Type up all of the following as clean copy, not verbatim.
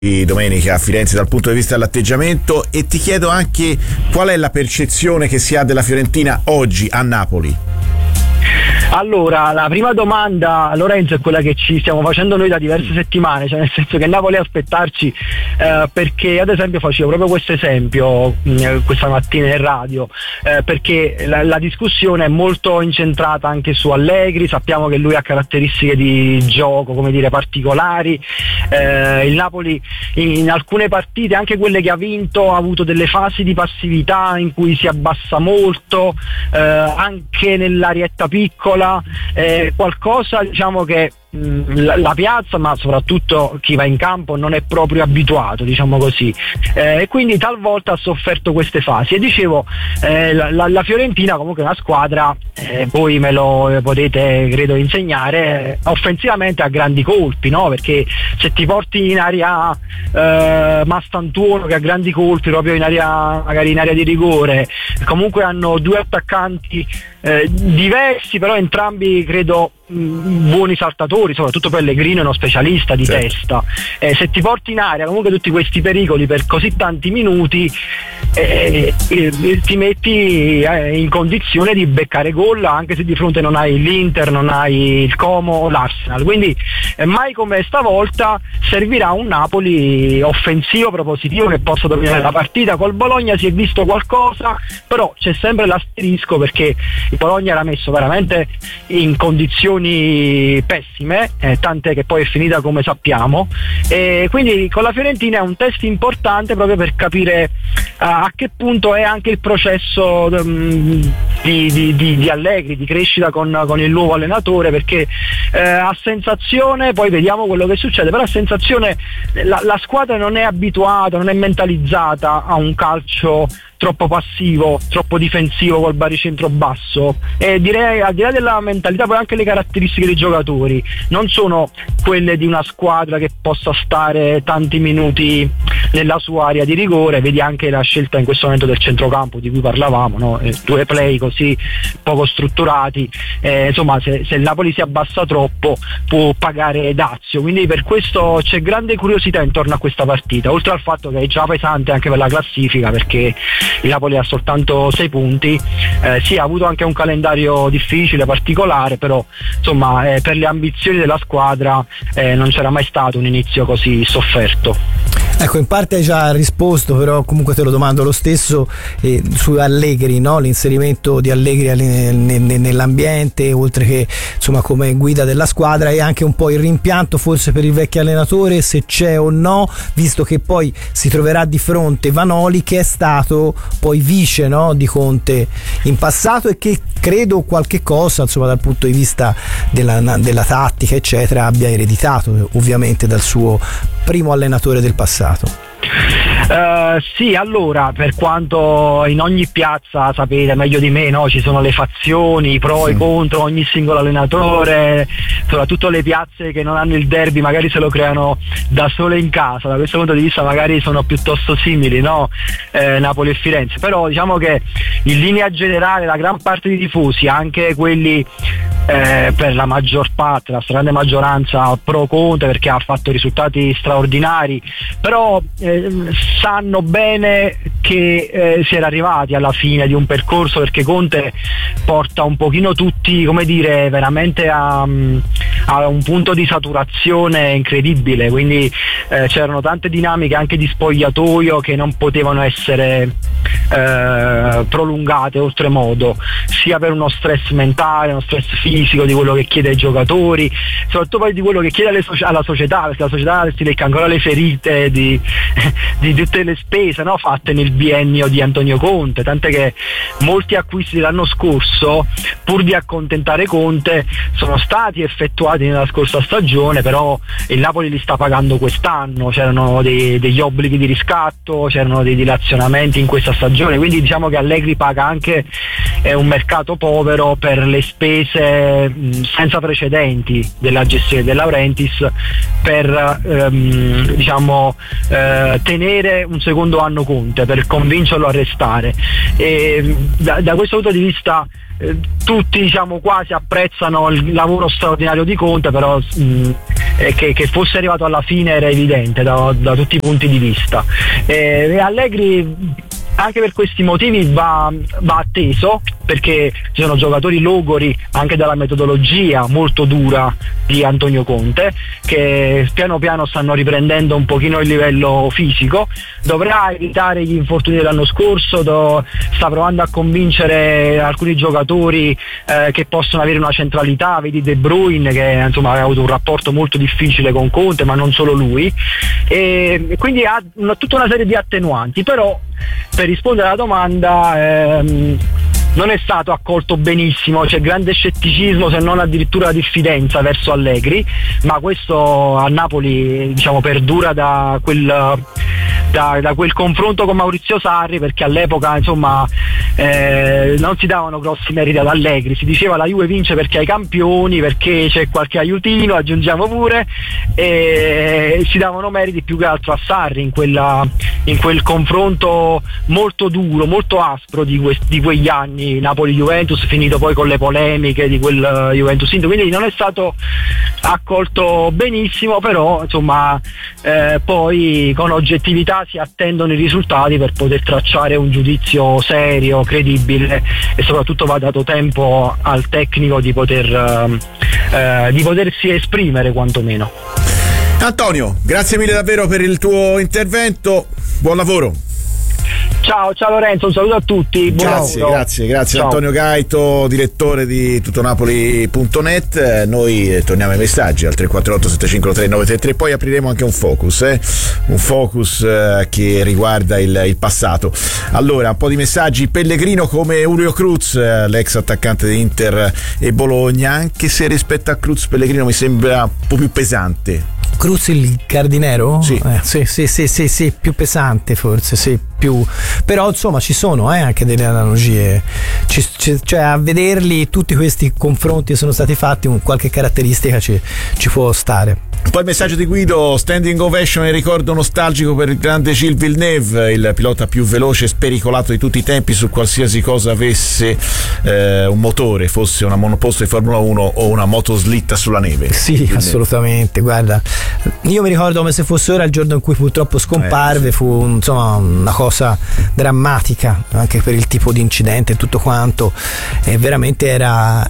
domenica a Firenze dal punto di vista dell'atteggiamento, e ti chiedo anche qual è la percezione che si ha della Fiorentina oggi a Napoli. Allora, la prima domanda, Lorenzo, è quella che ci stiamo facendo noi da diverse settimane, cioè nel senso che Napoli aspettarci, perché ad esempio facevo proprio questo esempio questa mattina in radio, perché la discussione è molto incentrata anche su Allegri. Sappiamo che lui ha caratteristiche di gioco, come dire, particolari. Il Napoli in alcune partite, anche quelle che ha vinto, ha avuto delle fasi di passività in cui si abbassa molto, anche nell'arietta piccola, qualcosa, diciamo, che la piazza, ma soprattutto chi va in campo, non è proprio abituato, diciamo così, e quindi talvolta ha sofferto queste fasi. E dicevo, la Fiorentina comunque è una squadra, voi me lo potete credo insegnare, offensivamente ha grandi colpi, no? Perché se ti porti in area Mastantuono, che ha grandi colpi proprio in area, magari in area di rigore, comunque hanno due attaccanti diversi, però entrambi credo buoni saltatori, soprattutto Pellegrino è uno specialista di testa. Se ti porti in area comunque tutti questi pericoli per così tanti minuti, ti metti in condizione di beccare gol, anche se di fronte non hai l'Inter, non hai il Como o l'Arsenal. Quindi mai come stavolta servirà un Napoli offensivo, propositivo, che possa dominare la partita. Col Bologna si è visto qualcosa, però c'è sempre l'asterisco, perché il Bologna era messo veramente in condizioni pessime, tant'è che poi è finita come sappiamo, e quindi con la Fiorentina è un test importante proprio per capire a che punto è anche il processo di Allegri, di crescita con il nuovo allenatore, perché a sensazione, poi vediamo quello che succede, però a sensazione la squadra non è abituata, non è mentalizzata a un calcio troppo passivo, troppo difensivo col baricentro basso, e direi, al di là della mentalità, poi anche le caratteristiche dei giocatori non sono quelle di una squadra che possa stare tanti minuti nella sua area di rigore. Vedi anche la scelta in questo momento del centrocampo di cui parlavamo, no? Due play così poco strutturati, insomma se il Napoli si abbassa troppo può pagare dazio, quindi per questo c'è grande curiosità intorno a questa partita, oltre al fatto che è già pesante anche per la classifica, perché il Napoli ha soltanto 6 punti, sì, ha avuto anche un calendario difficile, particolare, però insomma per le ambizioni della squadra non c'era mai stato un inizio così sofferto. Ecco, in parte hai già risposto, però comunque te lo domando lo stesso, su Allegri, no? L'inserimento di Allegri nell'ambiente, oltre che insomma come guida della squadra, e anche un po' il rimpianto forse per il vecchio allenatore, se c'è o no, visto che poi si troverà di fronte Vanoli, che è stato poi vice, no, di Conte in passato, e che credo qualche cosa, insomma, dal punto di vista della tattica eccetera abbia ereditato ovviamente dal suo primo allenatore del passato. Sì, allora, per quanto in ogni piazza, sapete meglio di me, no? Ci sono le fazioni, i pro e contro ogni singolo allenatore, soprattutto le piazze che non hanno il derby magari se lo creano da sole in casa. Da questo punto di vista magari sono piuttosto simili, no? Napoli e Firenze, però diciamo che in linea generale la gran parte dei tifosi, anche quelli per la maggior parte, la stragrande maggioranza pro Conte, perché ha fatto risultati straordinari, però sanno bene che si era arrivati alla fine di un percorso, perché Conte porta un pochino tutti, come dire, veramente a un punto di saturazione incredibile, quindi c'erano tante dinamiche anche di spogliatoio che non potevano essere prolungate oltremodo, sia per uno stress mentale, uno stress fisico di quello che chiede ai giocatori, soprattutto poi di quello che chiede alla società, perché la società si lecca ancora le ferite di tutte le spese, no, fatte nel biennio di Antonio Conte, tant'è che molti acquisti dell'anno scorso, pur di accontentare Conte, sono stati effettuati nella scorsa stagione, però il Napoli li sta pagando quest'anno, c'erano degli obblighi di riscatto, c'erano dei dilazionamenti in questa stagione, quindi diciamo che Allegri paga anche un mercato povero per le spese senza precedenti della gestione De Laurentiis, per tenere un secondo anno Conte, per convincerlo a restare, e da questo punto di vista tutti, diciamo, quasi apprezzano il lavoro straordinario di Conte, però che fosse arrivato alla fine era evidente da tutti i punti di vista. Allegri anche per questi motivi va atteso, perché ci sono giocatori logori anche dalla metodologia molto dura di Antonio Conte, che piano piano stanno riprendendo un pochino il livello fisico. Dovrà evitare gli infortuni dell'anno scorso, sta provando a convincere alcuni giocatori che possono avere una centralità, vedi De Bruyne che insomma aveva avuto un rapporto molto difficile con Conte, ma non solo lui, e quindi ha tutta una serie di attenuanti. Però per rispondere alla domanda, non è stato accolto benissimo, c'è grande scetticismo, se non addirittura diffidenza verso Allegri, ma questo a Napoli diciamo perdura da quel confronto con Maurizio Sarri, perché all'epoca insomma non si davano grossi meriti ad Allegri, si diceva la Juve vince perché ha i campioni, perché c'è qualche aiutino, aggiungiamo pure, e si davano meriti più che altro a Sarri in quel confronto molto duro, molto aspro di quegli anni Napoli-Juventus, finito poi con le polemiche di quel Juventus-Inter, quindi non è stato accolto benissimo. Però insomma poi con oggettività si attendono i risultati per poter tracciare un giudizio serio, credibile, e soprattutto va dato tempo al tecnico di potersi esprimere quantomeno. Antonio, grazie mille davvero per il tuo intervento, buon lavoro. Ciao Lorenzo, un saluto a tutti. Grazie. Ciao. Antonio Gaito, direttore di tutonapoli.net. Noi torniamo ai messaggi al 348 753 933, poi apriremo anche un focus che riguarda il passato. Allora, un po' di messaggi. Pellegrino come Julio Cruz, l'ex attaccante di Inter e Bologna, anche se rispetto a Cruz Pellegrino mi sembra un po' più pesante. Cruz il Cardinero? Sì. Sì, più pesante forse, sì, più. Però insomma ci sono anche delle analogie, cioè a vederli tutti questi confronti che sono stati fatti, qualche caratteristica ci può stare. Poi il messaggio di Guido, standing ovation e ricordo nostalgico per il grande Gilles Villeneuve, il pilota più veloce e spericolato di tutti i tempi su qualsiasi cosa avesse un motore, fosse una monoposto di Formula 1 o una motoslitta sulla neve. Sì, Villeneuve. Assolutamente, guarda, io mi ricordo come se fosse ora il giorno in cui purtroppo scomparve, fu insomma una cosa drammatica anche per il tipo di incidente e tutto quanto, e veramente era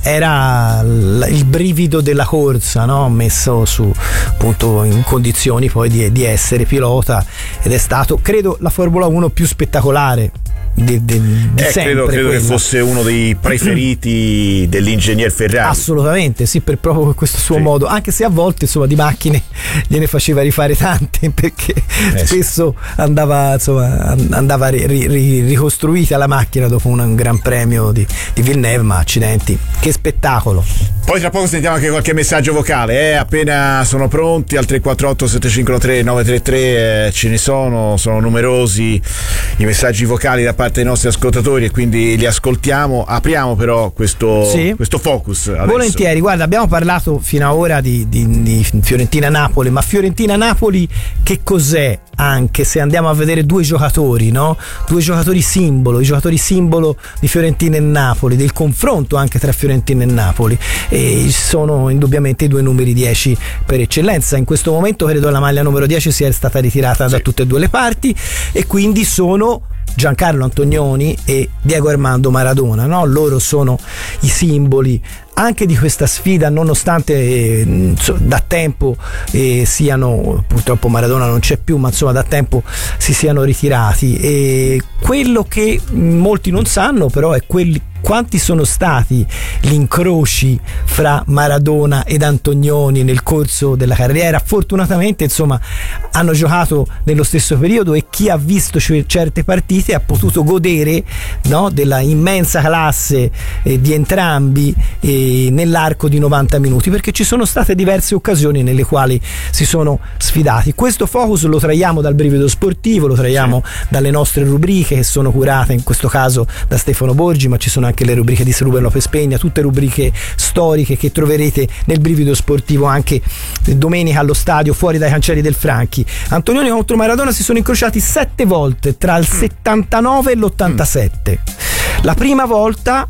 il brivido della corsa, no? Messo su appunto in condizioni poi di essere pilota, ed è stato credo la Formula 1 più spettacolare di sempre. Credo che fosse uno dei preferiti dell'ingegner Ferrari. Assolutamente sì, per proprio questo suo modo, anche se a volte insomma di macchine gliene faceva rifare tante, perché spesso andava ricostruita la macchina dopo un gran premio di Villeneuve, ma accidenti, che spettacolo. Poi tra poco sentiamo anche qualche messaggio vocale, appena sono pronti al 348 753 933, ce ne sono numerosi i messaggi vocali da parte dei nostri ascoltatori, e quindi li ascoltiamo. Apriamo però questo focus adesso. Volentieri, guarda, abbiamo parlato fino ad ora di Fiorentina-Napoli, ma Fiorentina-Napoli che cos'è? Anche se andiamo a vedere due giocatori, no? Due giocatori simbolo, i giocatori simbolo di Fiorentina e Napoli, del confronto anche tra Fiorentina e Napoli, e sono indubbiamente i due numeri 10 per eccellenza. In questo momento credo la maglia numero 10 sia stata ritirata da tutte e due le parti, e quindi sono Giancarlo Antonioni e Diego Armando Maradona, no? Loro sono i simboli anche di questa sfida, nonostante da tempo siano, purtroppo Maradona non c'è più, ma insomma da tempo si siano ritirati. E quello che molti non sanno però è quanti sono stati gli incroci fra Maradona ed Antonioni nel corso della carriera. Fortunatamente insomma hanno giocato nello stesso periodo, e chi ha visto certe partite ha potuto godere, no, della immensa classe di entrambi nell'arco di 90 minuti, perché ci sono state diverse occasioni nelle quali si sono sfidati. Questo focus lo traiamo dal Brivido Sportivo, lo traiamo dalle nostre rubriche che sono curate in questo caso da Stefano Borgi, ma ci sono anche le rubriche di Ruben Lopez Pegna, tutte rubriche storiche che troverete nel Brivido Sportivo anche domenica allo stadio fuori dai cancelli del Franchi. Antonioni contro Maradona si sono incrociati 7 volte tra il 79 e l'87. La prima volta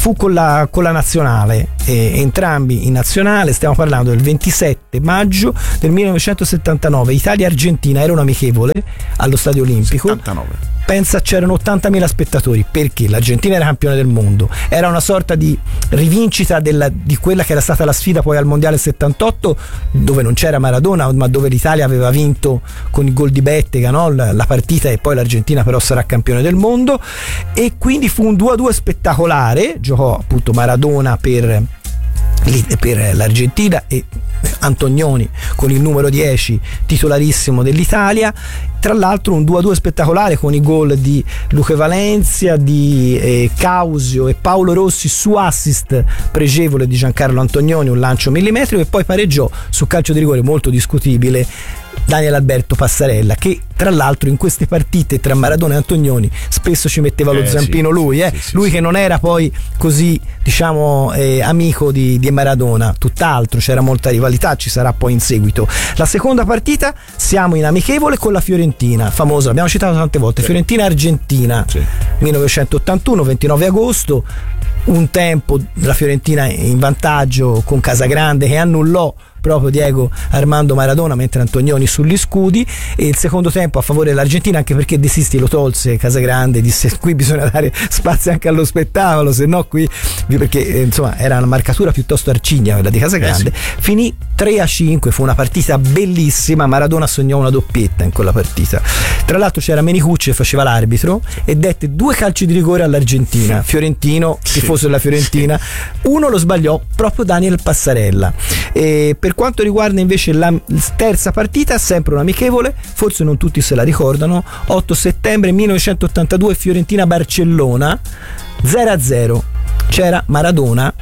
fu con la nazionale, entrambi in nazionale. Stiamo parlando del 27 maggio del 1979, Italia-Argentina, era un amichevole allo Stadio Olimpico. 79. Pensa, c'erano 80.000 spettatori, perché l'Argentina era campione del mondo, era una sorta di rivincita di quella che era stata la sfida poi al Mondiale 78, dove non c'era Maradona, ma dove l'Italia aveva vinto con il gol di Bettega, no? la partita, e poi l'Argentina però sarà campione del mondo, e quindi fu un 2-2 spettacolare. Giocò appunto Maradona per l'Argentina e Antonioni con il numero 10 titolarissimo dell'Italia. Tra l'altro un 2-2 spettacolare con i gol di Luca Valencia, di Causio e Paolo Rossi su assist pregevole di Giancarlo Antonioni, un lancio millimetrico, e poi pareggiò su calcio di rigore molto discutibile Daniel Alberto Passarella, che tra l'altro in queste partite tra Maradona e Antonioni spesso ci metteva lo zampino lui che non era poi così, diciamo, amico di Maradona, tutt'altro, c'era molta rivalità, ci sarà poi in seguito. La seconda partita siamo in amichevole con la Fiorentina, famosa, l'abbiamo citato tante volte, Fiorentina-Argentina, 1981, 29 agosto, un tempo la Fiorentina in vantaggio con Casagrande che annullò proprio Diego Armando Maradona mentre Antonioni sugli scudi, e il secondo tempo a favore dell'Argentina, anche perché De Sisti lo tolse Casagrande, disse qui bisogna dare spazio anche allo spettacolo, se no qui, perché insomma era una marcatura piuttosto arcigna quella di Casagrande. Finì 3-5, fu una partita bellissima, Maradona sognò una doppietta in quella partita. Tra l'altro c'era Menicucci che faceva l'arbitro e dette 2 calci di rigore all'Argentina, fiorentino, tifoso della Fiorentina, uno lo sbagliò proprio Daniel Passarella. E per quanto riguarda invece la terza partita, sempre un amichevole, forse non tutti se la ricordano, 8 settembre 1982, Fiorentina-Barcellona, 0-0. C'era Maradona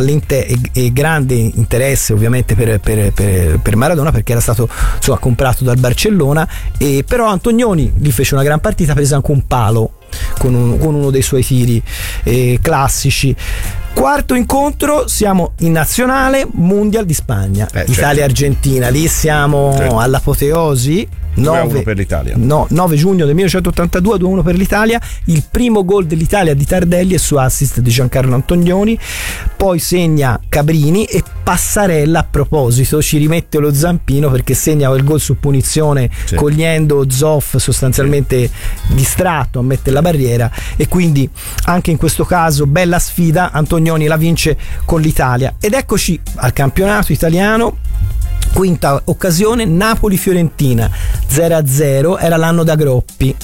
e grande interesse ovviamente per Maradona, perché era stato comprato dal Barcellona, e però Antonioni gli fece una gran partita, prese anche un palo con uno dei suoi tiri classici. Quarto incontro, siamo in nazionale, Mondial di Spagna, Italia-Argentina, lì siamo all'apoteosi. 2-1 per l'Italia. 9 giugno del 1982, 2-1 per l'Italia. Il primo gol dell'Italia di Tardelli è su assist di Giancarlo Antonioni, poi segna Cabrini e Passarella, a proposito, ci rimette lo zampino perché segna il gol su punizione cogliendo Zoff sostanzialmente distratto a mettere la barriera, e quindi anche in questo caso bella sfida, Antonioni la vince con l'Italia. Ed eccoci al campionato italiano. Quinta occasione, Napoli-Fiorentina 0-0, era l'anno da Groppi.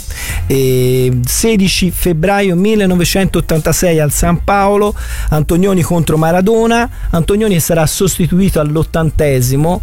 16 febbraio 1986 al San Paolo, Antonioni contro Maradona. Antonioni sarà sostituito all'80esimo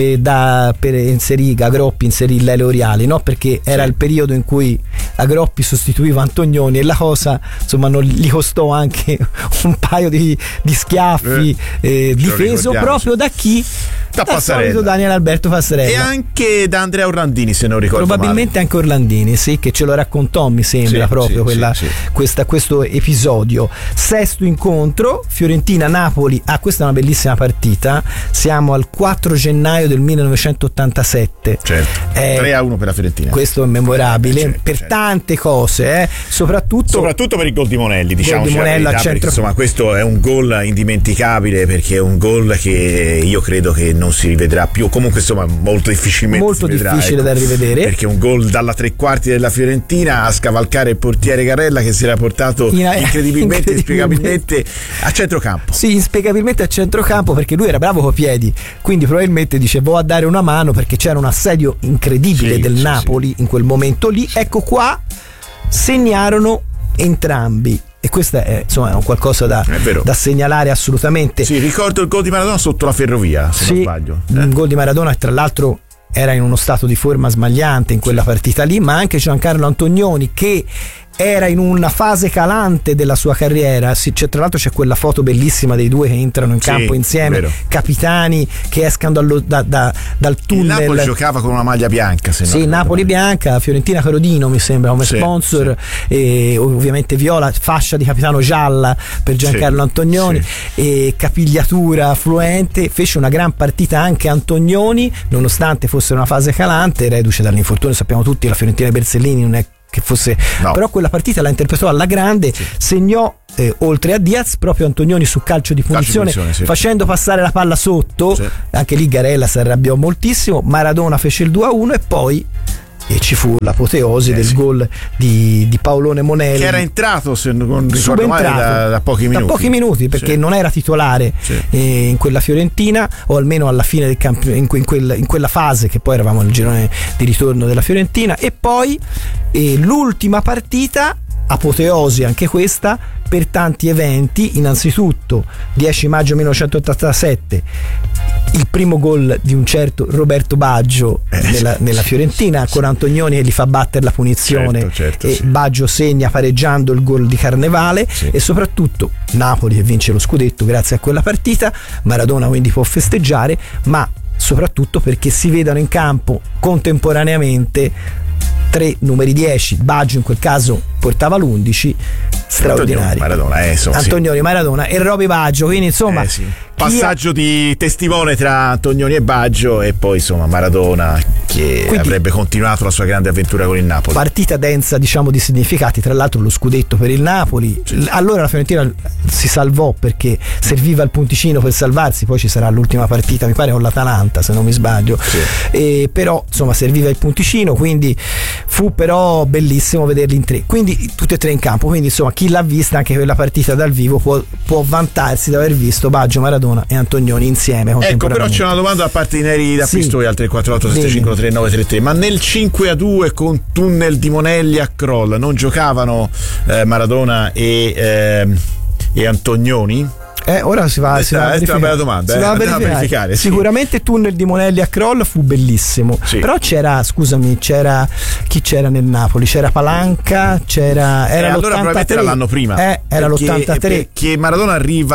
per Groppi inserì Lele Oriali, no? Perché era il periodo in cui Groppi sostituiva Antonioni, e la cosa insomma non gli costò anche un paio di schiaffi difeso proprio da chi? Da Passarella, Daniel Alberto Passarella, e anche da Andrea Orlandini, se non ricordo probabilmente male. Anche Orlandini, sì, che ce lo raccontò, mi sembra, proprio questo episodio. Sesto incontro, Fiorentina-Napoli. Questa è una bellissima partita, siamo al 4 gennaio del 1987, 3-1 per la Fiorentina. Questo è memorabile per tante cose, soprattutto per il gol di Monelli, diciamo, di Monelli al centro. Insomma, questo è un gol indimenticabile, perché è un gol che io credo che non si rivedrà più, comunque insomma molto difficilmente difficile da rivedere, perché un gol dalla tre quarti della Fiorentina a scavalcare il portiere Carella, che si era portato incredibilmente inspiegabilmente a centrocampo. Sì, inspiegabilmente a centrocampo, perché lui era bravo coi piedi, quindi probabilmente dice a dare una mano, perché c'era un assedio incredibile del Napoli in quel momento lì. Ecco qua, segnarono entrambi, e questo è insomma qualcosa da segnalare assolutamente. Sì, ricordo il gol di Maradona sotto la Ferrovia, se non sbaglio. Il gol di Maradona, tra l'altro era in uno stato di forma smagliante in quella partita lì, ma anche Giancarlo Antonioni, che era in una fase calante della sua carriera. Tra l'altro c'è quella foto bellissima dei due che entrano in campo insieme, capitani che escano dal tunnel. Il Napoli giocava con una maglia bianca, Napoli bianca, Fiorentina Carodino mi sembra come sponsor, e ovviamente viola, fascia di capitano gialla per Giancarlo Antonioni, e capigliatura fluente. Fece una gran partita anche Antonioni, nonostante fosse una fase calante, reduce dall'infortunio, sappiamo tutti, la Fiorentina di Bersellini non è che fosse, però quella partita la interpretò alla grande, segnò oltre a Diaz, proprio Antonioni su calcio di punizione, sì. facendo passare la palla sotto, sì. Anche lì Garella si arrabbiò moltissimo. Maradona fece il 2-1 e poi ci fu l'apoteosi del gol di Paolone Monelli, che era entrato, se non ricordo male, da pochi minuti. Da pochi minuti, perché non era titolare in quella Fiorentina, o almeno alla fine del in quella fase, che poi eravamo nel girone di ritorno della Fiorentina. E poi l'ultima partita, apoteosi anche questa per tanti eventi. Innanzitutto 10 maggio 1987, il primo gol di un certo Roberto Baggio nella Fiorentina, con Antonioni che gli fa battere la punizione, e Baggio segna pareggiando il gol di Carnevale, e soprattutto Napoli che vince lo scudetto grazie a quella partita. Maradona quindi può festeggiare, ma soprattutto perché si vedono in campo contemporaneamente 3 numeri 10. Baggio in quel caso portava l'11, straordinari. Antonioni, Maradona e Roby Baggio, quindi insomma passaggio di testimone tra Antonioni e Baggio, e poi insomma Maradona che avrebbe continuato la sua grande avventura con il Napoli. Partita densa, diciamo, di significati, tra l'altro lo scudetto per il Napoli. Allora la Fiorentina si salvò perché serviva il punticino per salvarsi, poi ci sarà l'ultima partita, mi pare con l'Atalanta se non mi sbaglio, però insomma serviva il punticino, quindi fu però bellissimo vederli in 3, quindi tutti e 3 in campo. Quindi insomma chi l'ha vista anche quella partita dal vivo può vantarsi di aver visto Baggio, Maradona e Antonioni insieme. Ecco, però c'è una domanda da parte di Neri da Pistoia al 348-753-933. Ma nel 5-2 con tunnel di Monelli a Kroll non giocavano Maradona e Antonioni? Ora si va a verificare. È una bella domanda. Si va a verificare. Sicuramente tunnel di Monelli a Kroll fu bellissimo. Però chi c'era nel Napoli? C'era Palanca, era allora probabilmente era l'anno prima. Era l'83. Perché Maradona arriva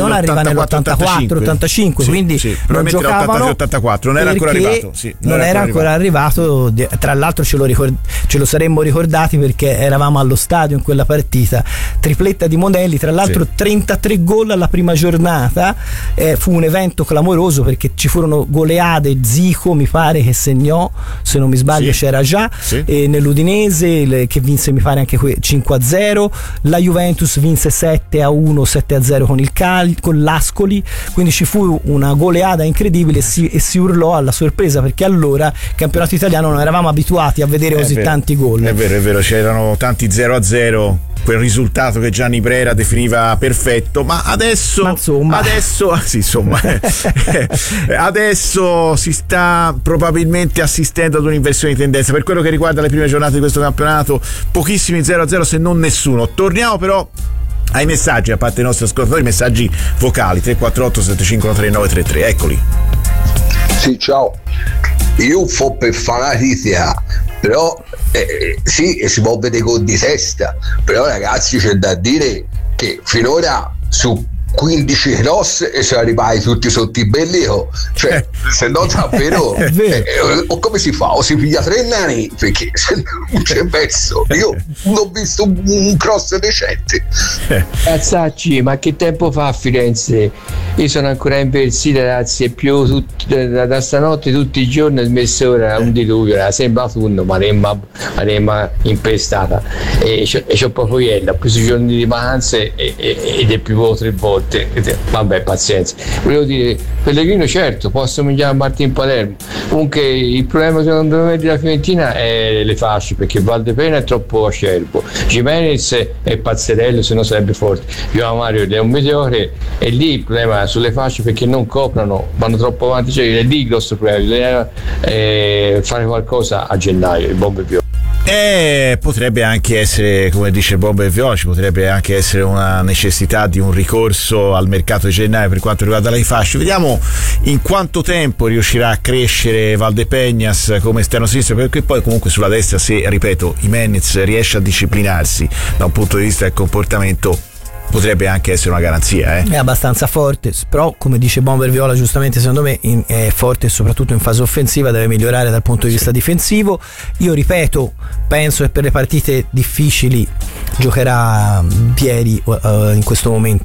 nell'84-85, quindi non giocavano, 84, non era ancora arrivato. Non era ancora arrivato. Tra l'altro ce lo saremmo ricordati perché eravamo allo stadio in quella partita. Tripletta di Monelli, tra l'altro 33 gol alla prima giornata. Fu un evento clamoroso perché ci furono goleade. Zico mi pare che segnò, se non mi sbaglio c'era già, nell'Udinese che vinse mi pare anche 5-0. La Juventus vinse 7-1, 7-0 con l'Ascoli, quindi ci fu una goleada incredibile e si urlò alla sorpresa, perché allora il campionato italiano non eravamo abituati a vedere così tanti gol. È vero, c'erano tanti 0-0, quel risultato che Gianni Brera definiva perfetto, ma adesso si sta probabilmente assistendo ad un'inversione di tendenza per quello che riguarda le prime giornate di questo campionato. Pochissimi 0-0, se non nessuno. Torniamo però ai messaggi, a parte i nostri ascoltatori, messaggi vocali 348 753 933. Eccoli. Sì, ciao. Io fo per fanatica, però si può vedere con di testa, però ragazzi c'è da dire che finora su 15 cross e sono arrivati tutti sotto i bellico, cioè se no davvero o come si fa? O si piglia 3 nani, perché se non c'è verso. Io non ho visto un cross decente. Cazzacci, ma che tempo fa a Firenze? Io sono ancora inversito, ragazzi, e più da stanotte tutti i giorni, a mezz'ora un diluvio, sembra autunno, ma remma impestata, e c'ho proprio ieri, ho preso i giorni di vacanze ed è più 3 volte. Vabbè, pazienza. Volevo dire, Pellegrino certo può assomigliare a Martin Palermo, comunque il problema secondo me della Fiorentina è le fasce, perché Valdepena è troppo acerbo, Gimenez è pazzerello, se no sarebbe forte, Giovan Mario è un meteore, e lì il problema sulle fasce, perché non coprono, vanno troppo avanti, cioè è lì il grosso problema. Fare qualcosa a gennaio, il bombe più. Potrebbe anche essere, come dice Bomba e Viola, ci potrebbe anche essere una necessità di un ricorso al mercato di gennaio per quanto riguarda le fasce. Vediamo in quanto tempo riuscirà a crescere Valdepeñas come esterno sinistro, perché poi comunque sulla destra, se ripeto Jimenez riesce a disciplinarsi da un punto di vista del comportamento, potrebbe anche essere una garanzia. È abbastanza forte, però come dice Bomber Viola giustamente, secondo me è forte soprattutto in fase offensiva, deve migliorare dal punto di vista difensivo. Io ripeto, penso che per le partite difficili giocherà Pieri in questo momento,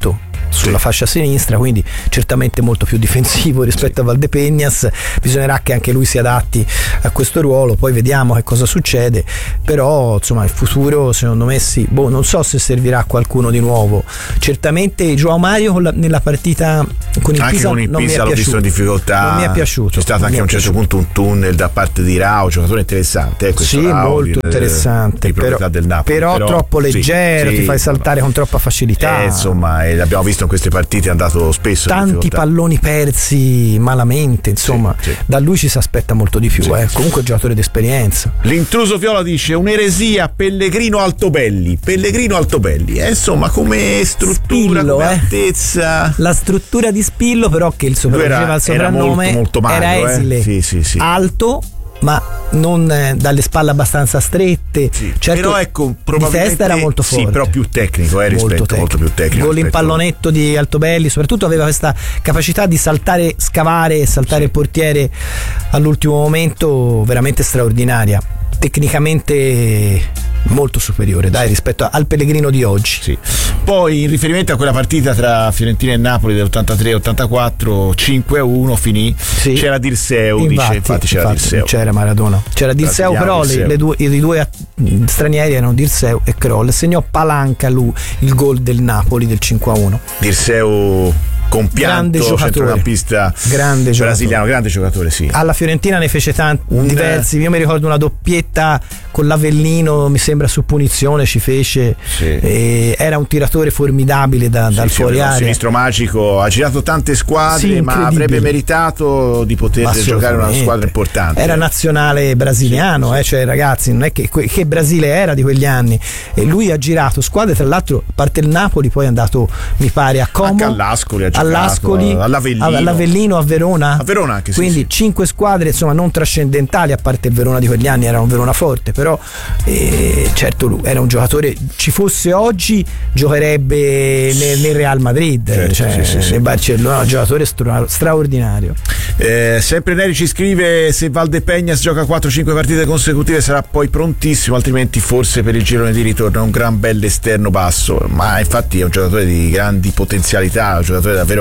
sulla fascia sinistra, quindi certamente molto più difensivo rispetto a Valdepeñas. Bisognerà che anche lui si adatti a questo ruolo, poi vediamo che cosa succede, però insomma il futuro secondo me sì, non so se servirà a qualcuno di nuovo. Certamente João Mario nella partita con il anche Pisa, con il non Pisa mi è l'ho visto in difficoltà, non mi è piaciuto, c'è stato anche a un certo punto un tunnel da parte di Rao, giocatore interessante, sì, Rao, molto interessante, di proprietà del Napoli, però troppo leggero, ti fai saltare con troppa facilità, insomma, e l'abbiamo visto in queste partite, è andato spesso tanti palloni persi malamente, insomma, da lui ci si aspetta molto di più, comunque è un giocatore d'esperienza. L'intruso Viola dice un'eresia Pellegrino Altobelli, insomma, come struttura, Spillo, come altezza, la struttura di Spillo, però che il sopravviveva al soprannome era molto magro, era esile, sì. alto, ma non dalle spalle abbastanza strette, certo, però ecco, probabilmente di testa era molto forte, sì, però più tecnico, molto più tecnico. Gol in pallonetto di Altobelli, soprattutto aveva questa capacità di saltare, scavare e saltare il portiere all'ultimo momento, veramente straordinaria, tecnicamente molto superiore rispetto al Pellegrino di oggi. Poi in riferimento a quella partita tra Fiorentina e Napoli dell'83-84, 5-1 finì, c'era Dirseu, infatti c'era Dirseu, c'era Maradona, c'era Dirseu, però i due stranieri erano Dirseu e Kroll. Segnò Palanca il gol del Napoli del 5-1. Dirseu compianto, centrocampista brasiliano, grande giocatore, sì. Alla Fiorentina ne fece diversi, io mi ricordo una doppietta con l'Avellino, mi sembra su punizione ci fece, era un tiratore formidabile dal fuori area, un sinistro magico, ha girato tante squadre, ma avrebbe meritato di poter giocare in una squadra importante. Era nazionale brasiliano, cioè ragazzi, non è che Brasile era di quegli anni, e lui ha girato squadre, tra l'altro a parte il Napoli poi è andato, mi pare, a Como, all'Ascoli, all'Avellino, a Verona anche, quindi 5 squadre, insomma, non trascendentali, a parte il Verona di quegli anni, era un Verona forte, però certo lui era un giocatore, ci fosse oggi giocherebbe nel Real Madrid, nel Barcellona, un giocatore straordinario. Sempre Neri ci scrive: se Valdepeñas gioca 4-5 partite consecutive sarà poi prontissimo, altrimenti forse per il girone di ritorno è un gran bel esterno basso, ma infatti è un giocatore di grandi potenzialità, un giocatore davvero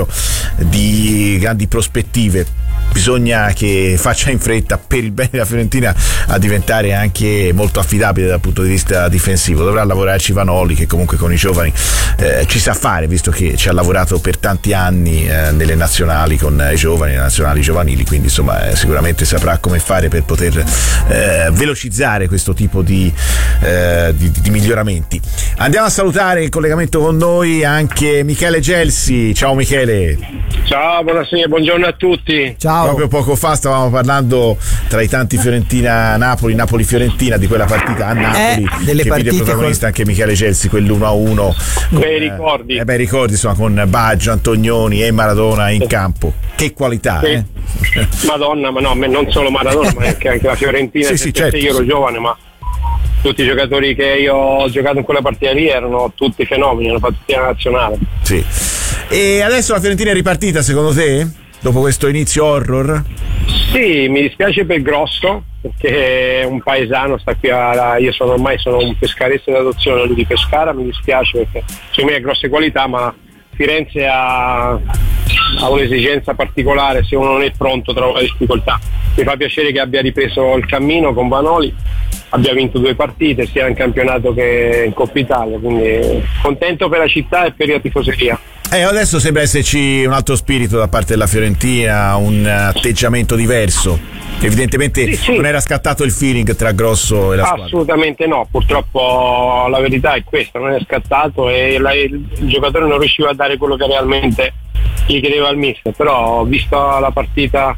di grandi prospettive. Bisogna che faccia in fretta, per il bene della Fiorentina, a diventare anche molto affidabile dal punto di vista difensivo. Dovrà lavorarci Vanoli, che comunque con i giovani ci sa fare, visto che ci ha lavorato per tanti anni nelle nazionali con i giovani, le nazionali giovanili, quindi insomma sicuramente saprà come fare per poter velocizzare questo tipo di miglioramenti. Andiamo a salutare in collegamento con noi anche Michele Gelsi. Ciao Michele. Ciao, buonasera, buongiorno a tutti. Ciao. Proprio poco fa stavamo parlando, tra i tanti Fiorentina-Napoli, Napoli-Fiorentina, di quella partita a Napoli, delle che vide protagonista anche Michele Gelsi, quell'1-1. Bei ricordi. Bei ricordi, insomma, con Baggio, Antonioni e Maradona in campo. Che qualità, Madonna, ma no, non solo Maradona, ma anche la Fiorentina. Certo, io ero giovane, ma tutti i giocatori che io ho giocato in quella partita lì erano tutti fenomeni, hanno fatto tutti la nazionale. Sì. E adesso la Fiorentina è ripartita, secondo te? Dopo questo inizio horror? Sì, mi dispiace per Grosso, perché un paesano sta qui io sono un pescarese d'adozione, lui di Pescara, mi dispiace perché secondo me ha grosse qualità, ma Firenze ha un'esigenza particolare, se uno non è pronto trova difficoltà. Mi fa piacere che abbia ripreso il cammino con Vanoli, abbia vinto 2 partite sia in campionato che in Coppa Italia, quindi contento per la città e per la tifoseria. Adesso sembra esserci un altro spirito da parte della Fiorentina, un atteggiamento diverso. Evidentemente sì. Non era scattato il feeling tra Grosso e la squadra. Assolutamente no, purtroppo la verità è questa, non è scattato e il giocatore non riusciva a dare quello che realmente gli chiedeva il mister, però visto la partita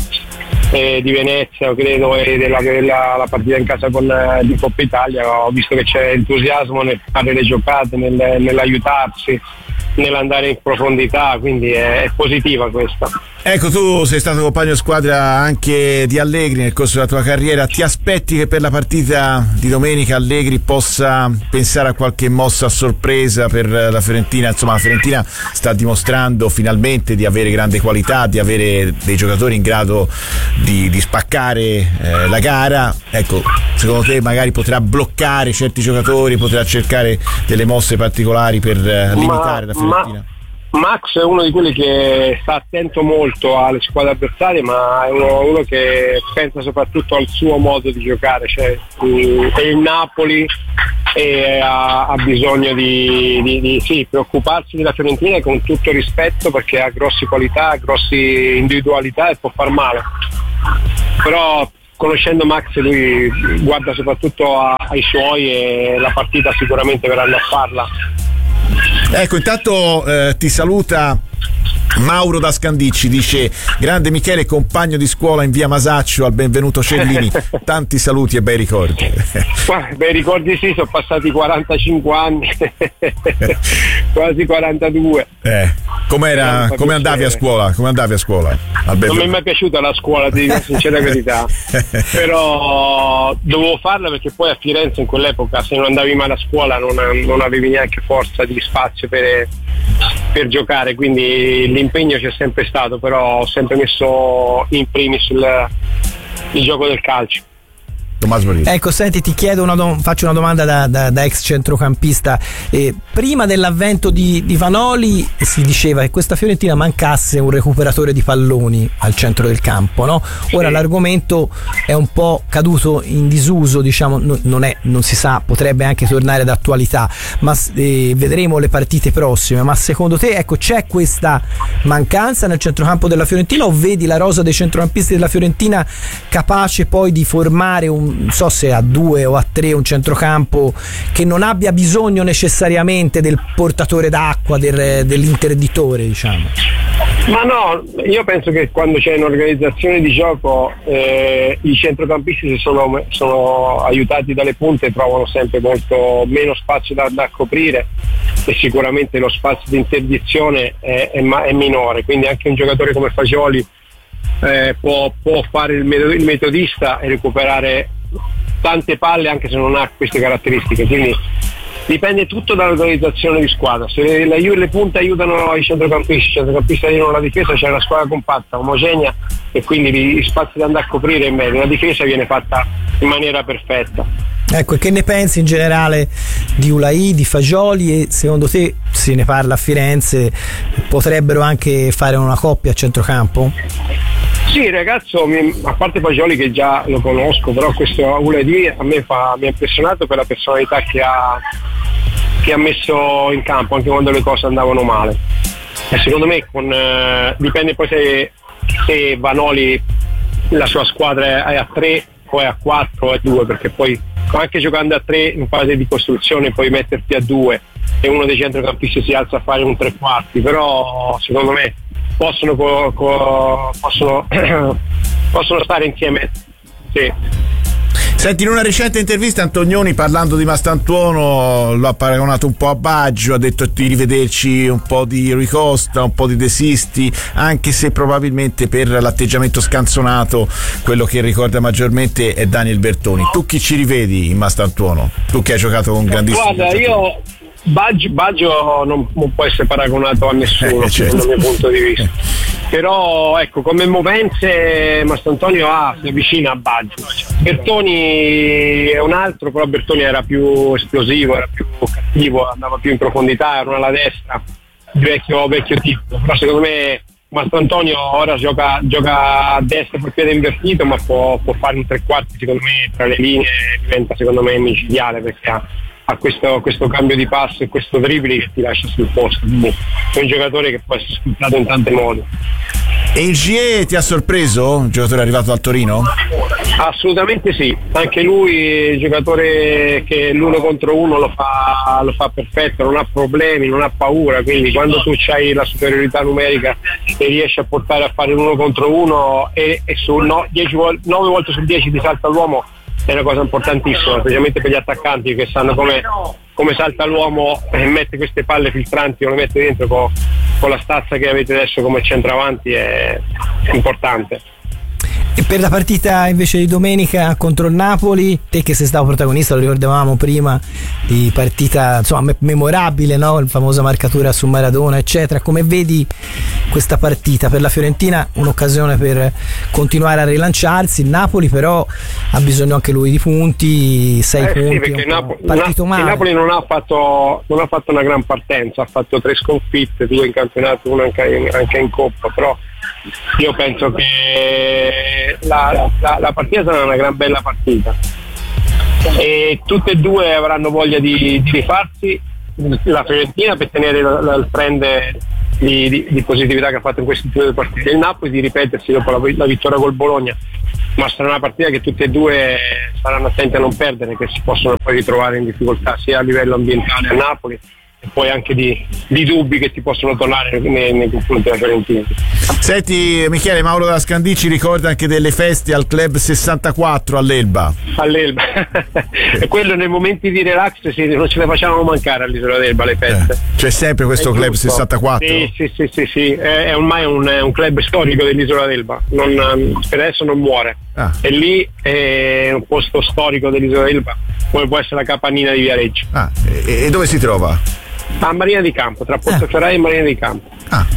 di Venezia, credo, e la partita in casa di Coppa Italia, ho visto che c'è entusiasmo nel fare le giocate, nell'aiutarsi, nell'andare in profondità, quindi è positiva questa. Ecco, tu sei stato compagno di squadra anche di Allegri nel corso della tua carriera, ti aspetti che per la partita di domenica Allegri possa pensare a qualche mossa a sorpresa per la Fiorentina? Insomma, la Fiorentina sta dimostrando finalmente di avere grande qualità, di avere dei giocatori in grado di spaccare la gara. Ecco, secondo te magari potrà bloccare certi giocatori, potrà cercare delle mosse particolari per limitare la Fiorentina? Max è uno di quelli che sta attento molto alle squadre avversarie, ma è uno che pensa soprattutto al suo modo di giocare, cioè è il Napoli e ha bisogno di preoccuparsi della Fiorentina con tutto il rispetto, perché ha grosse qualità, ha grosse individualità e può far male, però conoscendo Max lui guarda soprattutto ai suoi e la partita sicuramente verranno a farla. Ecco, intanto ti saluta Mauro da Scandicci, dice: grande Michele, compagno di scuola in via Masaccio, al benvenuto Cellini, tanti saluti e bei ricordi. Bei ricordi, sì, sono passati 45 anni quasi 42. Come andavi a scuola? Come andavi a scuola? Non mi è mai piaciuta la scuola, ti dico la sincera verità, però dovevo farla perché poi a Firenze in quell'epoca se non andavi mai a scuola non avevi neanche forza di spazio per giocare, quindi l'impegno c'è sempre stato, però ho sempre messo in primis il gioco del calcio. Tommaso Marino. Ecco, senti, ti chiedo faccio una domanda da ex centrocampista. Prima dell'avvento di Vanoli si diceva che questa Fiorentina mancasse un recuperatore di palloni al centro del campo, no? Ora l'argomento è un po' caduto in disuso, diciamo, non si sa, potrebbe anche tornare d'attualità, ma vedremo le partite prossime. Ma secondo te, ecco, c'è questa mancanza nel centrocampo della Fiorentina, o vedi la rosa dei centrocampisti della Fiorentina capace poi di formare non so se a 2 o a 3 un centrocampo che non abbia bisogno necessariamente del portatore d'acqua, dell'interditore, diciamo? Ma no, io penso che quando c'è un'organizzazione di gioco i centrocampisti, se sono aiutati dalle punte, trovano sempre molto meno spazio da coprire e sicuramente lo spazio di interdizione è minore, quindi anche un giocatore come Fagioli può fare il metodista e recuperare tante palle anche se non ha queste caratteristiche, quindi dipende tutto dall'organizzazione di squadra. Se le punte aiutano i centrocampisti aiutano la difesa, c'è una squadra compatta, omogenea, e quindi gli spazi da andare a coprire è meglio, la difesa viene fatta in maniera perfetta. Ecco, e che ne pensi in generale di Ulai, di Fagioli, e secondo te, se ne parla a Firenze, potrebbero anche fare una coppia a centrocampo? Sì, il ragazzo, a parte Fagioli che già lo conosco, però questo Ulai a me mi ha impressionato per la personalità che ha messo in campo anche quando le cose andavano male, e secondo me dipende poi se Vanoli la sua squadra è a 3 o è a 4 o a 2, perché poi anche giocando a 3 in fase di costruzione puoi metterti a 2 e uno dei centrocampisti si alza a fare un 3/4, però secondo me possono stare insieme, sì. Senti, in una recente intervista Antonioni, parlando di Mastantuono, lo ha paragonato un po' a Baggio, ha detto di rivederci un po' di Rui Costa, un po' di De Sisti, anche se probabilmente per l'atteggiamento scanzonato quello che ricorda maggiormente è Daniel Bertoni. Tu chi ci rivedi in Mastantuono? Tu che hai giocato con grandissimo. Guarda, io Baggio non può essere paragonato a nessuno, certo, dal mio punto di vista, però ecco, come movenze Mastantonio si avvicina a Baggio. Bertoni è un altro, però Bertoni era più esplosivo, era più cattivo, andava più in profondità, era una alla destra, vecchio tipo, però secondo me Mastantonio ora gioca a destra per piede invertito, ma può fare un 3/4, secondo me tra le linee diventa secondo me micidiale, perché ha questo cambio di passo e questo dribbling che ti lascia sul posto, quindi è un giocatore che può essere sfruttato in tanti modi. E il GE ti ha sorpreso? Un giocatore arrivato dal Torino? Assolutamente sì, anche lui è un giocatore che l'1 contro 1 lo fa perfetto, non ha problemi, non ha paura, quindi quando tu hai la superiorità numerica e riesci a portare a fare l'1 contro 1 e su 9 volte su 10 ti salta l'uomo, è una cosa importantissima, specialmente per gli attaccanti che sanno come salta l'uomo e mette queste palle filtranti o le mette dentro con la stazza che avete adesso come centravanti, è importante. E per la partita invece di domenica contro il Napoli, te che sei stato protagonista, lo ricordavamo prima, di partita insomma memorabile, no? La famosa marcatura su Maradona eccetera, come vedi questa partita? Per la Fiorentina un'occasione per continuare a rilanciarsi, il Napoli però ha bisogno anche lui di punti, 6 punti, sì, perché male. il Napoli non ha fatto una gran partenza, ha fatto 3 sconfitte, 2 in campionato, 1 anche in Coppa, però io penso che la partita sarà una gran bella partita e tutte e due avranno voglia di rifarsi. La Fiorentina per tenere il trend di positività che ha fatto in queste 2 partite, il Napoli di ripetersi dopo la vittoria col Bologna, ma sarà una partita che tutte e due saranno attenti a non perdere, che si possono poi ritrovare in difficoltà sia a livello ambientale a Napoli e poi anche di dubbi che ti possono tornare nei confronti della Fiorentina. Senti Michele, Mauro da Scandì ci ricorda anche delle feste al Club 64 all'Elba. E quello nei momenti di relax non ce le facciamo mancare all'Isola d'Elba le feste. C'è sempre questo Club 64? Sì, è ormai un club storico dell'Isola d'Elba, per adesso non muore. E lì è un posto storico dell'Isola d'Elba, come può essere la Capannina di Viareggio. E dove si trova? A Marina di Campo, tra Pozzoferrai e Marina di Campo.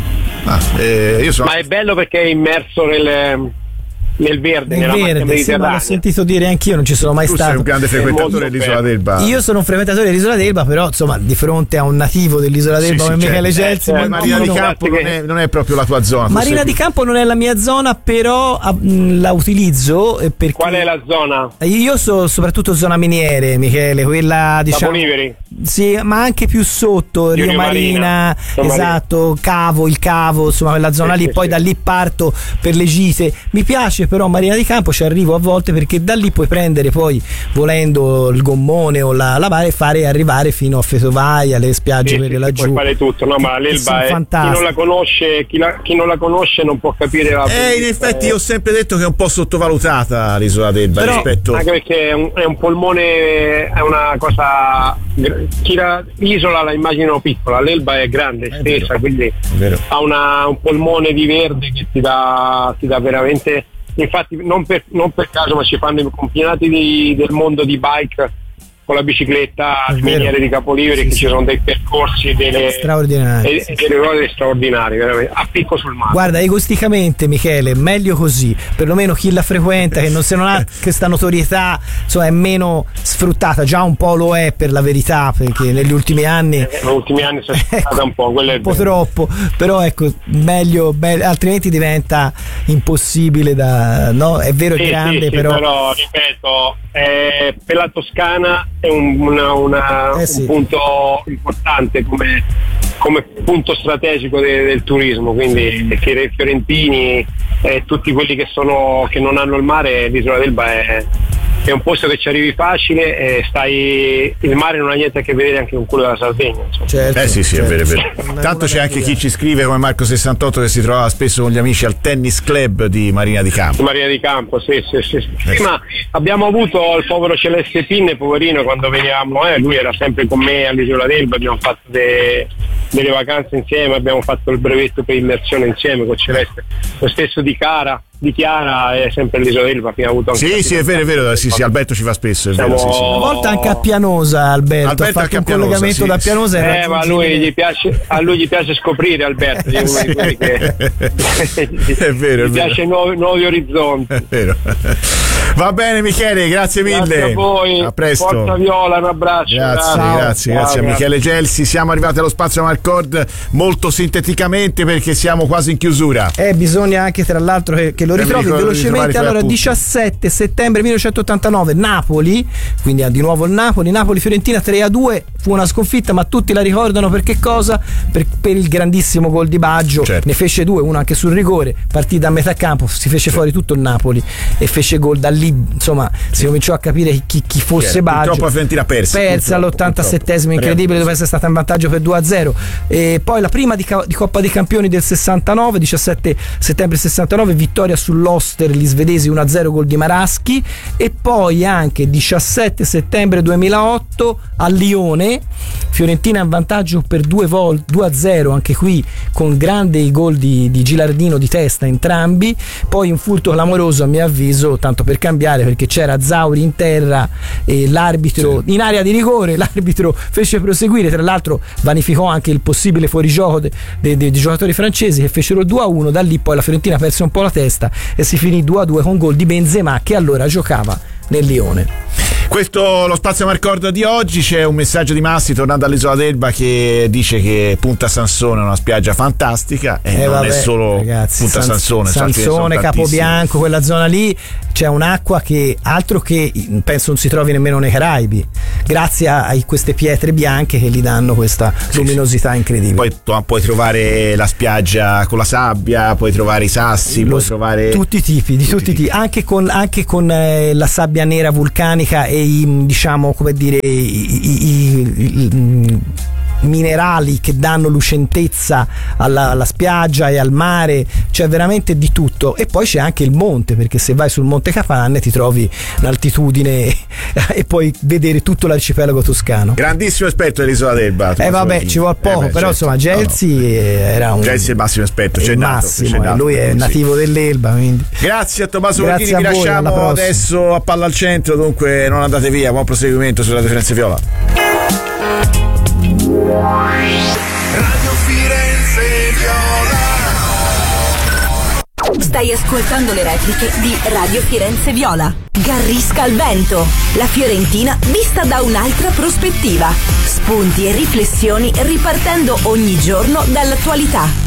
Ma è bello perché è immerso nel verde, nella macchia mediterranea. L'ho sentito dire anch'io, non ci sono mai stato. Tu sei un grande frequentatore dell'Isola d'Elba. Io sono un frequentatore dell'Isola d'Elba, però insomma di fronte a un nativo dell'Isola d'Elba come Michele Gelsi, Marina di Campo non è proprio la tua zona. Marina di Campo non è la mia zona, però la utilizzo perché... Qual è la zona? Io sono soprattutto zona miniere, Michele, quella diciamo Capoliveri. Sì, ma anche più sotto, Rio Marina, esatto, il Cavo, insomma quella zona lì, poi da lì parto per le gite. Mi piace però Marina di Campo, ci arrivo a volte perché da lì puoi prendere poi volendo il gommone o la barca e arrivare fino a Fetovaia, alle spiagge quelle laggiù. Puoi fare tutto, no? Ma l'Elba chi non la conosce, chi non la conosce non può capire la in effetti io ho sempre detto che è un po' sottovalutata l'Isola d'Elba rispetto, anche perché è un polmone, è una cosa, l'isola la immagino piccola, l'Elba è grande, stessa, quindi ha un polmone di verde che ti dà veramente. Infatti non per caso, ma ci fanno i campionati del mondo di bike con la bicicletta al miniere di Capoliveri, che ci sono dei percorsi straordinari e delle cose straordinarie, veramente a picco sul mare. Guarda, egoisticamente Michele, meglio così, perlomeno chi la frequenta, che non ha questa notorietà, insomma è meno sfruttata, già un po' lo è per la verità, perché negli ultimi anni si è sfruttata un po', quello è un po' troppo, però ecco, meglio, altrimenti diventa impossibile no? È vero, è grande, però ripeto, per la Toscana è un punto importante come punto strategico del turismo, quindi che i fiorentini e tutti quelli che non hanno il mare, l'Isola d'Elba è un posto che ci arrivi facile e il mare non ha niente a che vedere anche con quello della Sardegna, certo, sì, è vero. Tanto c'è anche chi ci scrive come Marco 68 che si trovava spesso con gli amici al tennis club di Marina di Campo. Sì. Ma abbiamo avuto il povero Celeste Pinne, poverino, quando venivamo, lui era sempre con me all'Isola d'Elba, abbiamo fatto delle vacanze insieme, abbiamo fatto il brevetto per immersione insieme con Celeste, lo stesso di Chiara è sempre all'Isola d'Elba, abbiamo avuto anche è vero, sì, Alberto ci va spesso, è vero, sì. Una volta anche a Villanosa Alberto ha fatto un collegamento da Pianosa, ma a lui gli piace scoprire, Alberto, è uno di quelli che è vero, gli piace nuovi orizzonti. È vero. Va bene Michele, grazie mille. Grazie a voi. A presto. Forza Viola, un abbraccio. Grazie a Michele Gelsi. Siamo arrivati allo spazio Marcord molto sinteticamente perché siamo quasi in chiusura. Bisogna anche tra l'altro che lo ritrovi velocemente. Allora, 17 settembre 1989 Napoli, quindi di nuovo il Napoli Fiorentina 3-2, fu una sconfitta ma tutti la ricordano per che cosa? Per il grandissimo gol di Baggio, certo. Ne fece 2, uno anche sul rigore, partì da metà campo, si fece fuori tutto il Napoli e fece gol. Da lì insomma si cominciò a capire chi fosse Baggio. Purtroppo la Fiorentina persa all'87esimo, incredibile, dove essere stata in vantaggio per 2-0. E poi la prima di Coppa dei Campioni del 69, 17 settembre 69, vittoria sull'Oster, gli svedesi 1-0, gol di Maraschi. E poi anche 17 settembre 2008 a Lione Lione. Fiorentina in vantaggio per 2-0, anche qui con grande gol di Gilardino di testa entrambi. Poi un furto clamoroso a mio avviso, tanto per cambiare, perché c'era Zauri in terra e l'arbitro in area di rigore, l'arbitro fece proseguire, tra l'altro vanificò anche il possibile fuorigioco dei giocatori francesi che fecero il 2-1. Da lì poi la Fiorentina perse un po' la testa e si finì 2-2 con gol di Benzema, che allora giocava nel Lione. Questo lo Spazio Marcorda di oggi. C'è un messaggio di Massi tornando all'isola d'Elba che dice che Punta Sansone è una spiaggia fantastica e non è solo, ragazzi, Punta Sansone, Capobianco, quella zona lì c'è un'acqua che altro che penso non si trovi nemmeno nei Caraibi, grazie a queste pietre bianche che gli danno questa luminosità incredibile. Poi puoi trovare la spiaggia con la sabbia, puoi trovare i sassi, puoi trovare tutti i tipi, anche con la sabbia nera vulcanica e diciamo come dire i minerali che danno lucentezza alla spiaggia e al mare, c'è veramente di tutto. E poi c'è anche il monte, perché se vai sul Monte Capanne ti trovi un'altitudine e puoi vedere tutto l'arcipelago toscano. Grandissimo esperto dell'isola d'Elba. Vabbè, ci vuole poco, però insomma Gelsi era un Gelsi è il massimo esperto, c'è nato, lui è nativo dell'Elba, quindi. Grazie a Tommaso Volchini, vi lasciamo adesso a Palla al Centro, dunque non andate via, buon proseguimento sulla Firenze Viola. Radio Firenze Viola. Stai ascoltando le repliche di Radio Firenze Viola. Garrisca al vento, la Fiorentina vista da un'altra prospettiva. Spunti e riflessioni ripartendo ogni giorno dall'attualità.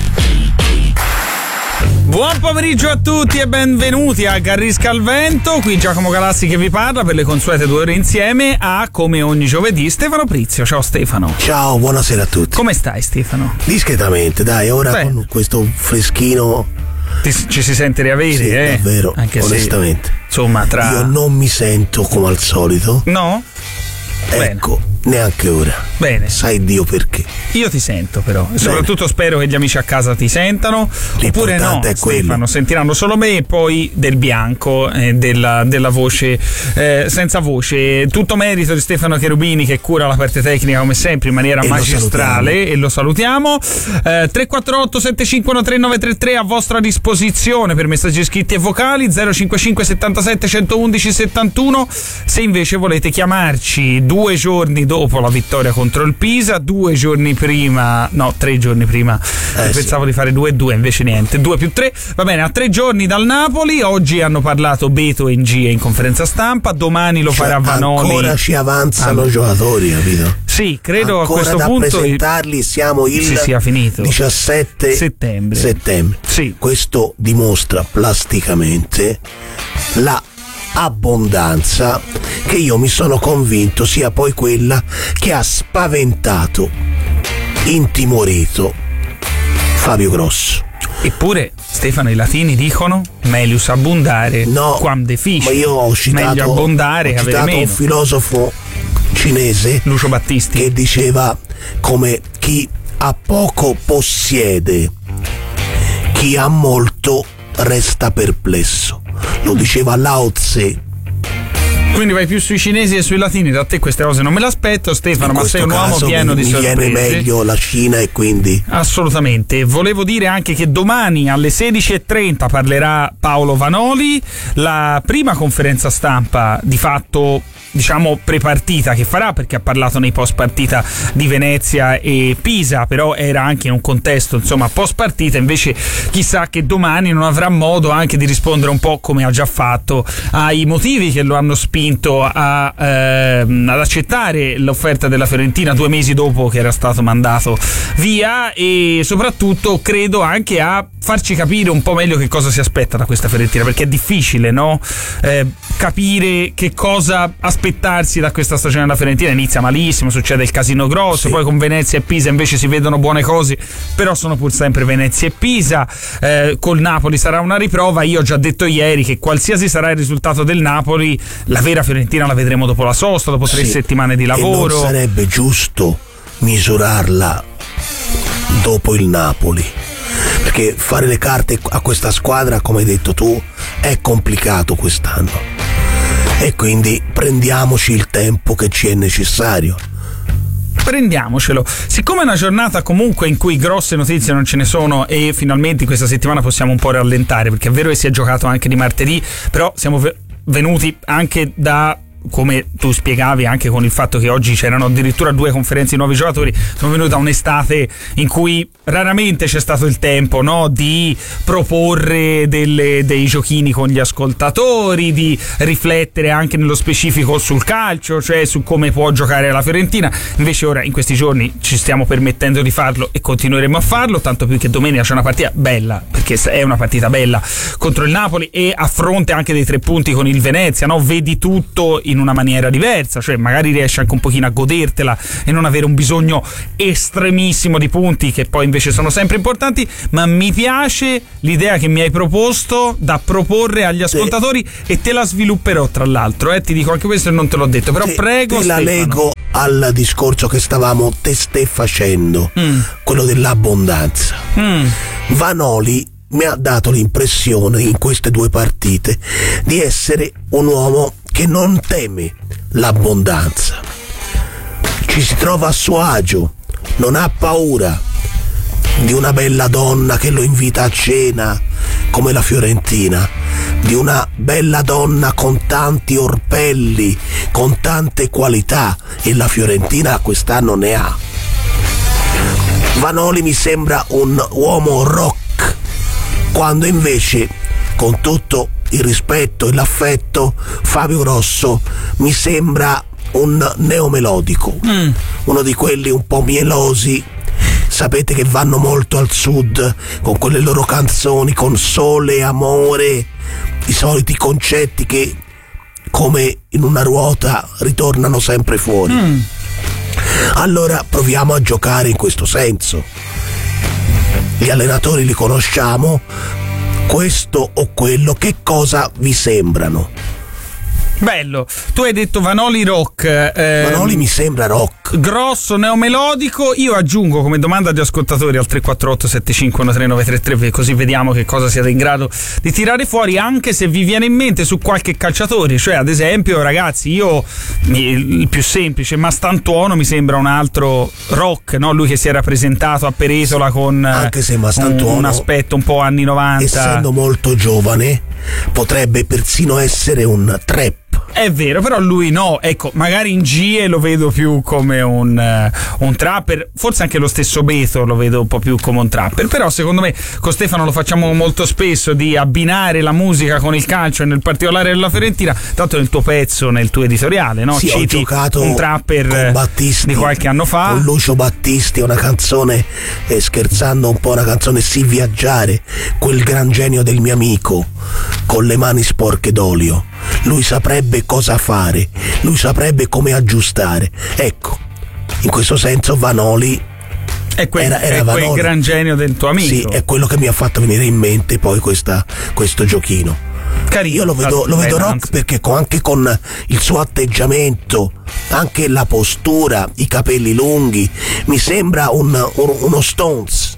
Buon pomeriggio a tutti e benvenuti a Garrisca al Vento. Qui Giacomo Galassi che vi parla per le consuete 2 ore insieme a, come ogni giovedì, Stefano Prizio. Ciao Stefano. Ciao, buonasera a tutti. Come stai Stefano? Discretamente, dai, ora con questo freschino ci si sente riavere, sì, davvero, anche onestamente. Se, insomma, io non mi sento come al solito. No? Ecco, neanche ora. Bene. Sai Dio perché. Io ti sento però, e soprattutto spero che gli amici a casa ti sentano. Oppure no, è Stefano, sentiranno solo me e poi del bianco, della voce senza voce. Tutto merito di Stefano Cherubini, che cura la parte tecnica come sempre in maniera magistrale, e lo salutiamo. 348 751 3933 a vostra disposizione per messaggi scritti e vocali, 055 77 111 71 se invece volete chiamarci 2 giorni dopo la vittoria contro il Pisa, 2 giorni prima, no, 3 giorni prima, pensavo di fare 2-2, invece niente, 2+3, va bene, a 3 giorni dal Napoli. Oggi hanno parlato Beto e Ngie in conferenza stampa, domani lo farà Vanoli. Ancora ci avanzano giocatori, capito? Sì, credo ancora a questo da punto presentarli siamo il sia finito. 17 settembre. Sì. Questo dimostra plasticamente la abbondanza che io mi sono convinto sia poi quella che ha spaventato, intimorito Fabio Grosso. Eppure Stefano, i latini dicono melius abundare quam deficit. Ma io ho citato, meglio abbondare che avere meno. Un filosofo cinese, Lucio Battisti, che diceva come chi ha poco possiede, chi ha molto resta perplesso. Lo diceva Lao Tse. Quindi vai più sui cinesi e sui latini. Da te queste cose non me l'aspetto, Stefano, ma sei un uomo pieno di sorprese. Mi viene meglio la Cina e quindi assolutamente. Volevo dire anche che domani alle 16:30 parlerà Paolo Vanoli. La prima conferenza stampa di fatto, diciamo, prepartita che farà, perché ha parlato nei post partita di Venezia e Pisa, però era anche in un contesto insomma post partita. Invece chissà che domani non avrà modo anche di rispondere un po', come ha già fatto, ai motivi che lo hanno spinto ad accettare l'offerta della Fiorentina 2 mesi dopo che era stato mandato via, e soprattutto credo anche a farci capire un po' meglio che cosa si aspetta da questa Fiorentina, perché è difficile, no? Capire che cosa aspettarsi da questa stagione della Fiorentina. Inizia malissimo, succede il casino grosso, poi con Venezia e Pisa invece si vedono buone cose, però sono pur sempre Venezia e Pisa. Col Napoli sarà una riprova. Io ho già detto ieri che qualsiasi sarà il risultato del Napoli, la vera Fiorentina la vedremo dopo la sosta, dopo 3 settimane di lavoro. E non sarebbe giusto misurarla dopo il Napoli, perché fare le carte a questa squadra, come hai detto tu, è complicato quest'anno, e quindi prendiamoci il tempo che ci è necessario. Prendiamocelo. Siccome è una giornata comunque in cui grosse notizie non ce ne sono e finalmente in questa settimana possiamo un po' rallentare, perché è vero che si è giocato anche di martedì, però siamo venuti anche da, come tu spiegavi, anche con il fatto che oggi c'erano addirittura 2 conferenze di nuovi giocatori, sono venuti da un'estate in cui raramente c'è stato il tempo, no, di proporre dei giochini con gli ascoltatori, di riflettere anche nello specifico sul calcio, cioè su come può giocare la Fiorentina. Invece ora in questi giorni ci stiamo permettendo di farlo e continueremo a farlo, tanto più che domenica c'è una partita bella, perché è una partita bella, contro il Napoli, e a fronte anche dei 3 punti con il Venezia, no, vedi tutto in una maniera diversa, cioè magari riesci anche un pochino a godertela e non avere un bisogno estremissimo di punti, che poi invece sono sempre importanti. Ma mi piace l'idea che mi hai proposto da proporre agli ascoltatori e te la svilupperò, tra l'altro, ti dico anche questo e non te l'ho detto, però prego te la Stefano. leggo al discorso che stavamo testé facendo, quello dell'abbondanza. Vanoli mi ha dato l'impressione in queste 2 partite di essere un uomo che non teme l'abbondanza, ci si trova a suo agio, non ha paura di una bella donna che lo invita a cena come la Fiorentina, di una bella donna con tanti orpelli, con tante qualità, e la Fiorentina quest'anno ne ha. Vanoli mi sembra un uomo rock, quando invece, con tutto il rispetto e l'affetto, Fabio Grosso mi sembra un neomelodico, uno di quelli un po' mielosi, sapete, che vanno molto al sud con quelle loro canzoni con sole e amore, i soliti concetti che come in una ruota ritornano sempre fuori. Allora proviamo a giocare in questo senso. Gli allenatori li conosciamo, questo o quello, che cosa vi sembrano? Bello, tu hai detto Vanoli rock. Vanoli mi sembra rock. Grosso, neomelodico. Io aggiungo come domanda agli ascoltatori al 348 7513 933, così vediamo che cosa siete in grado di tirare fuori, anche se vi viene in mente su qualche calciatore. Cioè, ad esempio, ragazzi, il più semplice, Mastantuono mi sembra un altro rock, no? Lui che si era presentato a Peresola con anche se Mastantuono, un aspetto un po' anni 90, essendo molto giovane, potrebbe persino essere un trap. È vero, però lui no, ecco, magari in GIE lo vedo più come un trapper, forse anche lo stesso Beto lo vedo un po' più come un trapper, però secondo me con Stefano lo facciamo molto spesso, di abbinare la musica con il calcio e nel particolare della Fiorentina, tanto nel tuo pezzo, nel tuo editoriale, no? Sì, citi ho giocato un trapper con Battisti, di qualche anno fa, con Lucio Battisti, una canzone, scherzando un po', una canzone Sì viaggiare, quel gran genio del mio amico, con le mani sporche d'olio. Lui saprebbe cosa fare, lui saprebbe come aggiustare. Ecco, in questo senso Vanoli è quel Vanoli, gran genio del tuo amico. Sì, è quello che mi ha fatto venire in mente poi questo giochino. Carino, io lo vedo rock, perché anche con il suo atteggiamento, anche la postura, i capelli lunghi, mi sembra uno Stones,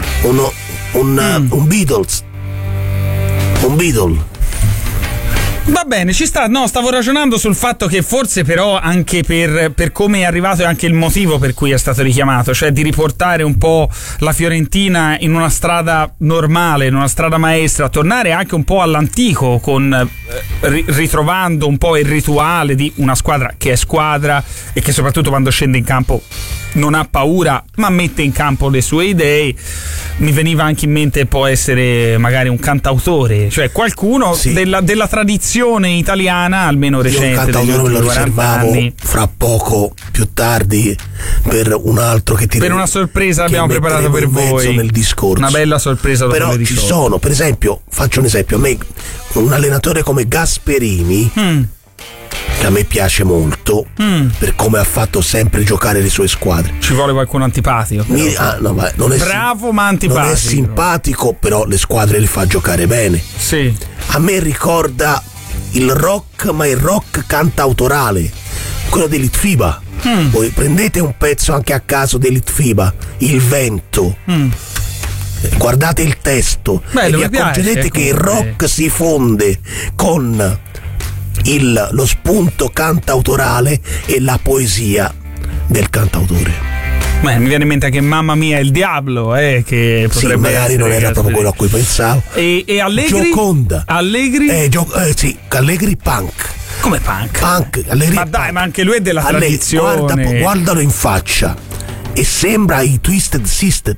un Beatles, un Beatle. Va bene, ci sta. No, stavo ragionando sul fatto che forse però anche per come è arrivato è anche il motivo per cui è stato richiamato, cioè di riportare un po' la Fiorentina in una strada normale, in una strada maestra, tornare anche un po' all'antico, con ritrovando un po' il rituale di una squadra che è squadra e che soprattutto quando scende in campo non ha paura ma mette in campo le sue idee. Mi veniva anche in mente, può essere magari un cantautore, cioè qualcuno della tradizione italiana, almeno recente, degli ultimi 40 anni. Fra poco, più tardi, per un altro che ti, per una sorpresa abbiamo preparato per voi nel discorso. Una bella sorpresa dopo però le 18. Ci sono, per esempio, faccio un esempio, a me un allenatore come Gasperini, che a me piace molto per come ha fatto sempre giocare le sue squadre. Ci vuole qualcuno antipatico, non è bravo ma antipatico, non è simpatico, però le squadre le fa giocare bene. Sì. A me ricorda il rock, ma il rock cantautorale, quello di Litfiba. Voi prendete un pezzo anche a caso di Litfiba, Il vento, guardate il testo e vi accorgerete che il rock si fonde con lo spunto cantautorale e la poesia del cantautore. Mi viene in mente anche Mamma Mia il Diablo, che potrebbe magari non era proprio quello a cui pensavo. E Allegri? Gioconda. Allegri? Sì, Allegri punk. Come punk? Allegri ma dai, ma anche lui è della tradizione. Guardalo in faccia e sembra i Twisted Sister.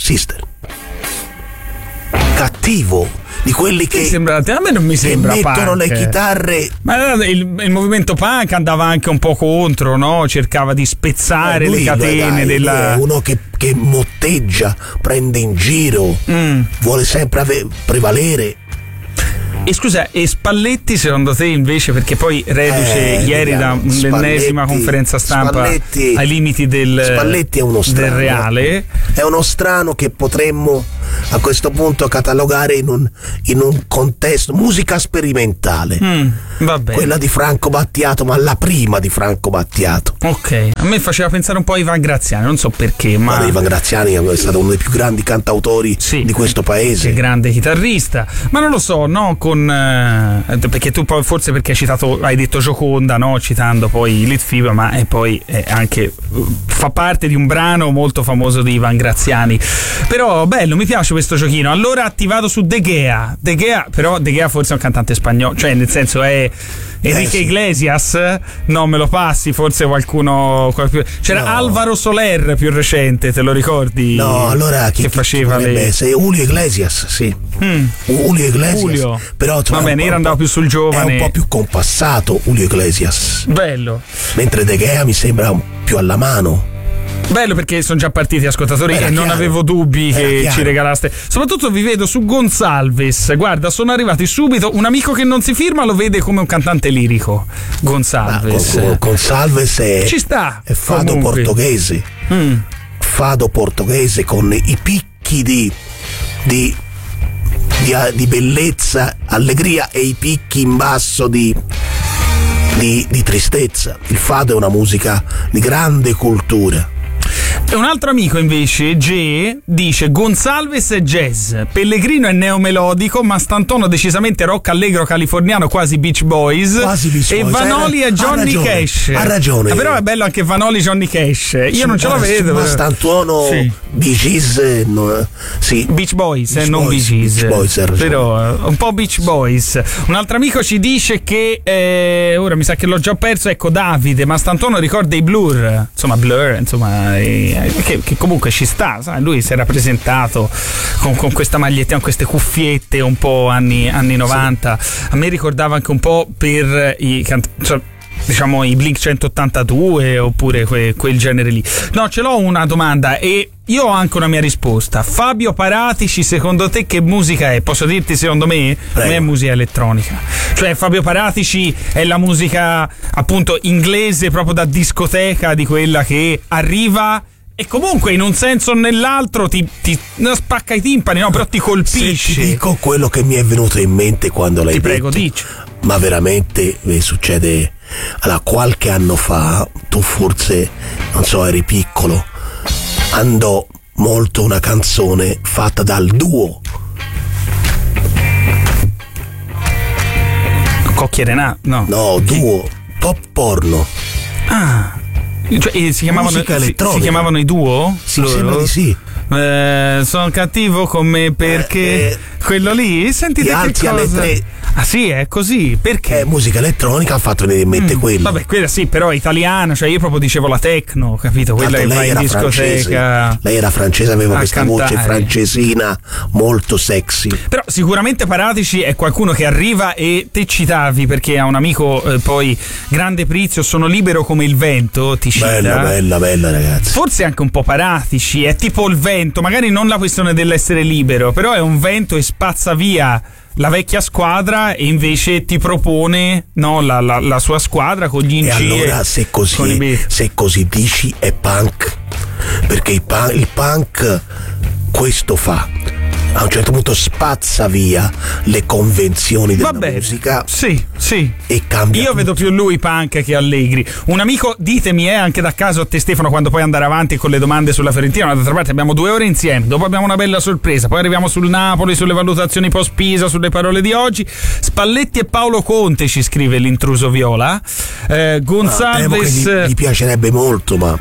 Cattivo, di quelli che a me non mi sembra mettono punk. Le chitarre. Ma il movimento punk andava anche un po' contro, no? Cercava di spezzare le catene della. È uno che motteggia, prende in giro, vuole sempre prevalere. E scusa, e Spalletti secondo te invece, perché poi reduce ieri da l'ennesima conferenza stampa ai limiti Spalletti è uno strano, del Reale. È uno strano che potremmo a questo punto catalogare in un contesto musica sperimentale, quella di Franco Battiato, ma la prima di Franco Battiato. Ok, a me faceva pensare un po' a Ivan Graziani, non so perché, ma Ivan Graziani è stato uno dei più grandi cantautori di questo paese, è grande chitarrista, ma non lo so, no, perché tu poi forse perché hai detto Gioconda, no, citando poi Litfiba, ma poi anche fa parte di un brano molto famoso di Ivan Graziani. Però bello, mi piace questo giochino. Allora attivato su De Gea, però De Gea forse è un cantante spagnolo, cioè nel senso è Enrique Iglesias, no, me lo passi, forse qualcuno c'era Alvaro Soler più recente, te lo ricordi? No, allora chi faceva Julio Iglesias, sì. Julio Iglesias. Però va bene, io andavo più sul giovane. È un po' più compassato Julio Iglesias. Bello. Mentre De Gea mi sembra più alla mano. Bello, perché sono già partiti ascoltatori e non avevo dubbi che ci regalaste. Soprattutto vi vedo su Gonsalves. Guarda, sono arrivati subito. Un amico che non si firma lo vede come un cantante lirico. Gonsalves. Gonsalves ci sta. È fado portoghese. Fado portoghese con i picchi di bellezza, allegria e i picchi in basso di tristezza. Il fado è una musica di grande cultura. E un altro amico invece, G, dice Gonsalves è jazz, Pellegrino è neomelodico, ma Stantono decisamente rock allegro californiano, quasi Beach Boys, e Vanoli è Johnny Cash. Ha ragione. Però è bello anche Vanoli Johnny Cash. Io non ce la vedo. Ma Stantuono Bee Gees, sì. Beach Boys, non Bee Gees. Però un po' Beach Boys. Un altro amico ci dice che ora mi sa che l'ho già perso, ecco Davide, ma Stantuono ricorda i Blur, insomma che comunque ci sta, sai? Lui si era presentato con questa maglietta, con queste cuffiette un po' anni 90. A me ricordava anche un po' per diciamo i Blink 182 oppure quel genere lì. No, ce l'ho una domanda e io ho anche una mia risposta. Fabio Paratici, secondo te che musica è? Posso dirti, secondo me? Per me è musica elettronica. Cioè Fabio Paratici è la musica appunto inglese, proprio da discoteca, di quella che arriva e comunque in un senso o nell'altro ti non spacca i timpani, no, però ti colpisce. Se ti dico quello che mi è venuto in mente quando l'hai detto. Ti prego, dici. Ma veramente succede. Allora, qualche anno fa, tu forse, non so, eri piccolo, andò molto una canzone fatta dal duo Cocchi e Renato, no, duo pop porno. Cioè, si chiamavano i duo? Sì, sembra di sì. Sono cattivo con me perché quello lì, sentite che cosa alle 3. Ah sì, è così, perché? È musica elettronica, ha fatto venire in mente quello. Vabbè, quella sì, però è italiana, cioè io proprio dicevo la techno, capito? Quella che va in discoteca. Lei era francese, aveva questa voce francesina molto sexy. Però sicuramente Paratici è qualcuno che arriva, e te citavi perché ha un amico poi grande Prizio, sono libero come il vento, ti cita. Bella ragazzi. Forse anche un po' Paratici, è tipo il vento, magari non la questione dell'essere libero, però è un vento e spazza via la vecchia squadra e invece ti propone la sua squadra con gli incisi. E allora se così dici è punk, perché il punk questo fa, a un certo punto spazza via le convenzioni della musica. Sì. E cambia. Io vedo più lui punk che Allegri. Un amico, ditemi, anche da caso a te Stefano, quando poi andare avanti con le domande sulla Fiorentina, ma d'altra parte abbiamo 2 ore insieme, dopo abbiamo una bella sorpresa, poi arriviamo sul Napoli, sulle valutazioni post Pisa, sulle parole di oggi. Spalletti e Paolo Conte, ci scrive l'intruso viola. Gonsalves gli piacerebbe molto, ma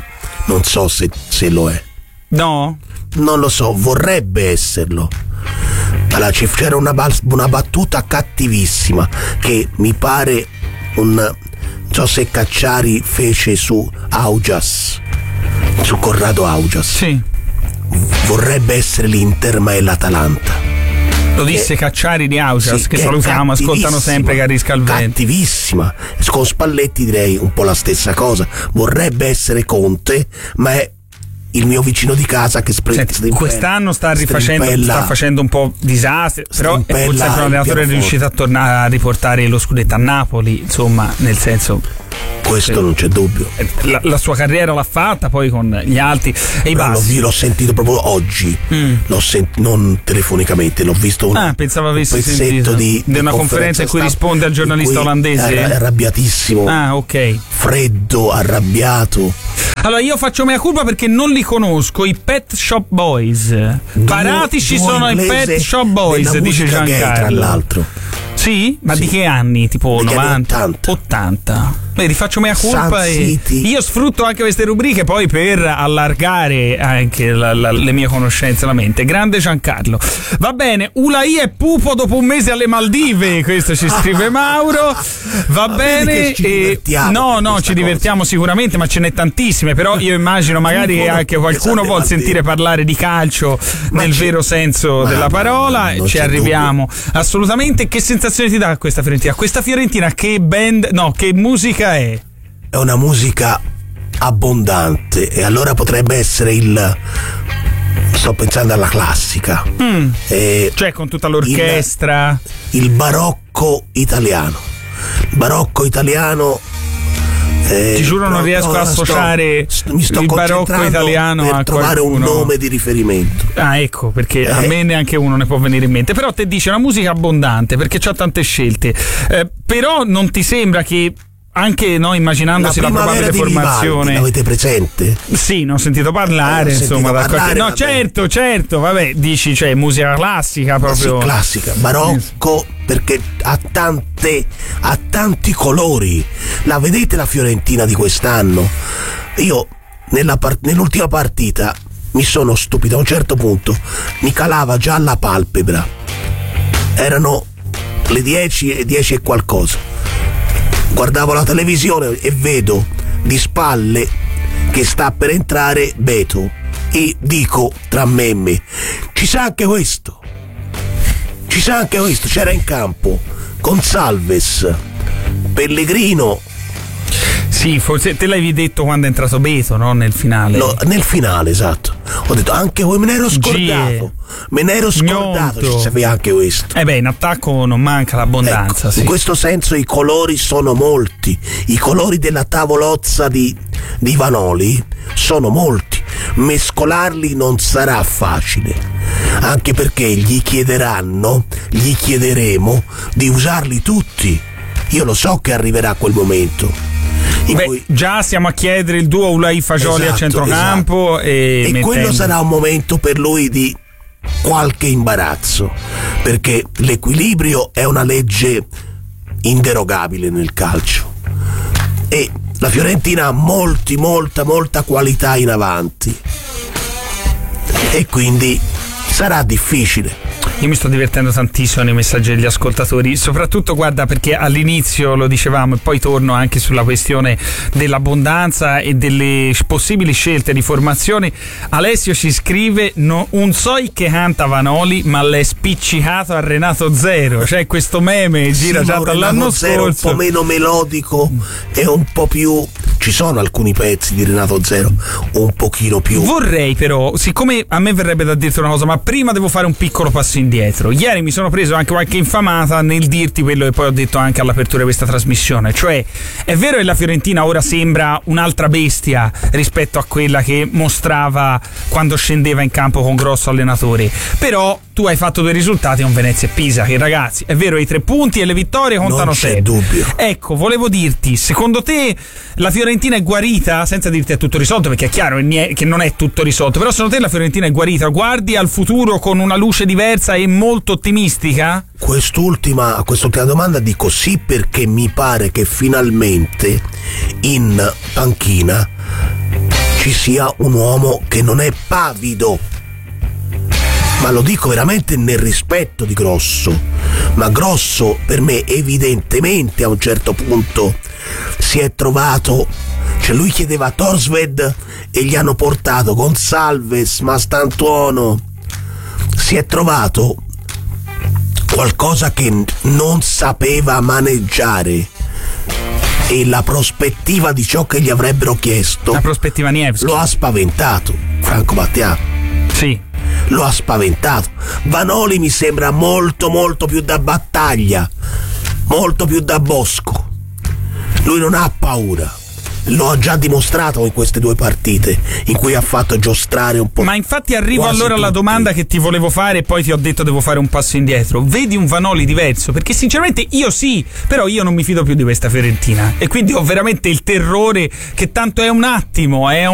non so se lo è. No? Non lo so, vorrebbe esserlo. Allora, c'era una battuta cattivissima che mi pare non so se Cacciari fece su Augias, su Corrado Augias. Sì. Vorrebbe essere l'Inter, ma è l'Atalanta. Lo disse Cacciari di Augias, sì, che salutiamo, ascoltano sempre Garisca al Vento. Cattivissima. Con Spalletti direi un po' la stessa cosa. Vorrebbe essere Conte, ma è il mio vicino di casa che quest'anno sta facendo un po' disastri, però è pur sempre un allenatore riuscito a tornare a riportare lo scudetto a Napoli, insomma, nel senso, questo non c'è dubbio. La sua carriera l'ha fatta poi con gli alti e i bassi. L'ho sentito proprio oggi, non telefonicamente, l'ho visto pensavo avessi sentito di una conferenza in cui risponde al giornalista olandese. È arrabbiatissimo. Ok. Freddo, arrabbiato. Allora io faccio mea culpa perché non li conosco, i Pet Shop Boys. Paratici sono i Pet Shop Boys, dice Giancarlo. Tra l'altro. Sì? Ma di che anni? Tipo 90? 80. Vedi, faccio mea culpa e io sfrutto anche queste rubriche poi per allargare anche le mie conoscenze, la mente. Grande Giancarlo. Va bene, Ulai è pupo dopo un mese alle Maldive, questo ci scrive Mauro. Va bene. Ci divertiamo sicuramente, ma ce n'è tantissime, però io immagino magari che anche qualcuno vuol sentire parlare di calcio nel vero senso della parola. Ci arriviamo assolutamente. Che sensazione ti dà questa Fiorentina? Questa Fiorentina che che musica è? È una musica abbondante, e allora potrebbe essere sto pensando alla classica, cioè con tutta l'orchestra, il barocco italiano. Ti giuro non riesco a associare il barocco italiano per a trovare qualcuno. Un nome di riferimento. Ecco, perché a me neanche uno ne può venire in mente. Però te dice una musica abbondante perché c'ha tante scelte, però non ti sembra che anche immaginandosi la probabile formazione, l'avete presente? Sì, ne ho sentito parlare, certo, vabbè, dici, cioè musica classica proprio. Sì, classica, barocco, perché ha tanti colori. La vedete la Fiorentina di quest'anno? Io nell'ultima partita mi sono stupito, a un certo punto mi calava già la palpebra. Erano le 10 e qualcosa. Guardavo la televisione e vedo di spalle che sta per entrare Beto e dico tra me e me, ci sa anche questo, c'era in campo Gonçalves, Pellegrino. Sì, forse te l'avevi detto quando è entrato Beto, no? Nel finale. No, nel finale, esatto. Ho detto anche voi, me ne ero scordato, ci sapeva anche questo. In attacco non manca l'abbondanza. Ecco, in questo senso i colori sono molti. I colori della tavolozza di Vanoli sono molti. Mescolarli non sarà facile, anche perché gli chiederemo di usarli tutti. Io lo so che arriverà quel momento. Già stiamo a chiedere il duo Ulai Fagioli a centrocampo, e quello sarà un momento per lui di qualche imbarazzo, perché l'equilibrio è una legge inderogabile nel calcio e la Fiorentina ha molta qualità in avanti e quindi sarà difficile. Io mi sto divertendo tantissimo nei messaggi degli ascoltatori, soprattutto guarda perché all'inizio lo dicevamo e poi torno anche sulla questione dell'abbondanza e delle possibili scelte di formazione. Alessio ci scrive un soi che canta Vanoli ma l'è spiccicato a Renato Zero, cioè questo meme gira già dall'anno scorso, un po' meno melodico e un po' più, ci sono alcuni pezzi di Renato Zero un pochino più. Vorrei però, siccome a me verrebbe da dirti una cosa, ma prima devo fare un piccolo passo indietro. Ieri mi sono preso anche qualche infamata nel dirti quello che poi ho detto anche all'apertura di questa trasmissione, cioè è vero che la Fiorentina ora sembra un'altra bestia rispetto a quella che mostrava quando scendeva in campo con Grosso allenatore, però tu hai fatto 2 risultati con Venezia e Pisa, che ragazzi, è vero, i 3 punti e le vittorie contano sempre. Non c'è dubbio. Ecco, volevo dirti, secondo te la Fiorentina è guarita? Senza dirti è tutto risolto, perché è chiaro che non è tutto risolto, però secondo te la Fiorentina è guarita? Guardi al futuro con una luce diversa e molto ottimistica? Quest'ultima domanda dico sì, perché mi pare che finalmente in panchina ci sia un uomo che non è pavido. Ma lo dico veramente nel rispetto di Grosso. Ma Grosso per me evidentemente a un certo punto si è trovato, cioè lui chiedeva Torsved e gli hanno portato Gonçalves, Mastantuono, si è trovato qualcosa che non sapeva maneggiare, e la prospettiva di ciò che gli avrebbero chiesto, la prospettiva Nevski, lo ha spaventato. Franco Battiato, sì, lo ha spaventato. Vanoli mi sembra molto più da battaglia, molto più da bosco. Lui non ha paura, lo ha già dimostrato in queste 2 partite in cui ha fatto giostrare un po'. Ma infatti arrivo quasi allora alla tutti. domanda che ti volevo fare e poi ti ho detto devo fare un passo indietro. Vedi un Vanoli diverso? Perché sinceramente io sì, però io non mi fido più di questa Fiorentina e quindi ho veramente il terrore che tanto è un attimo, è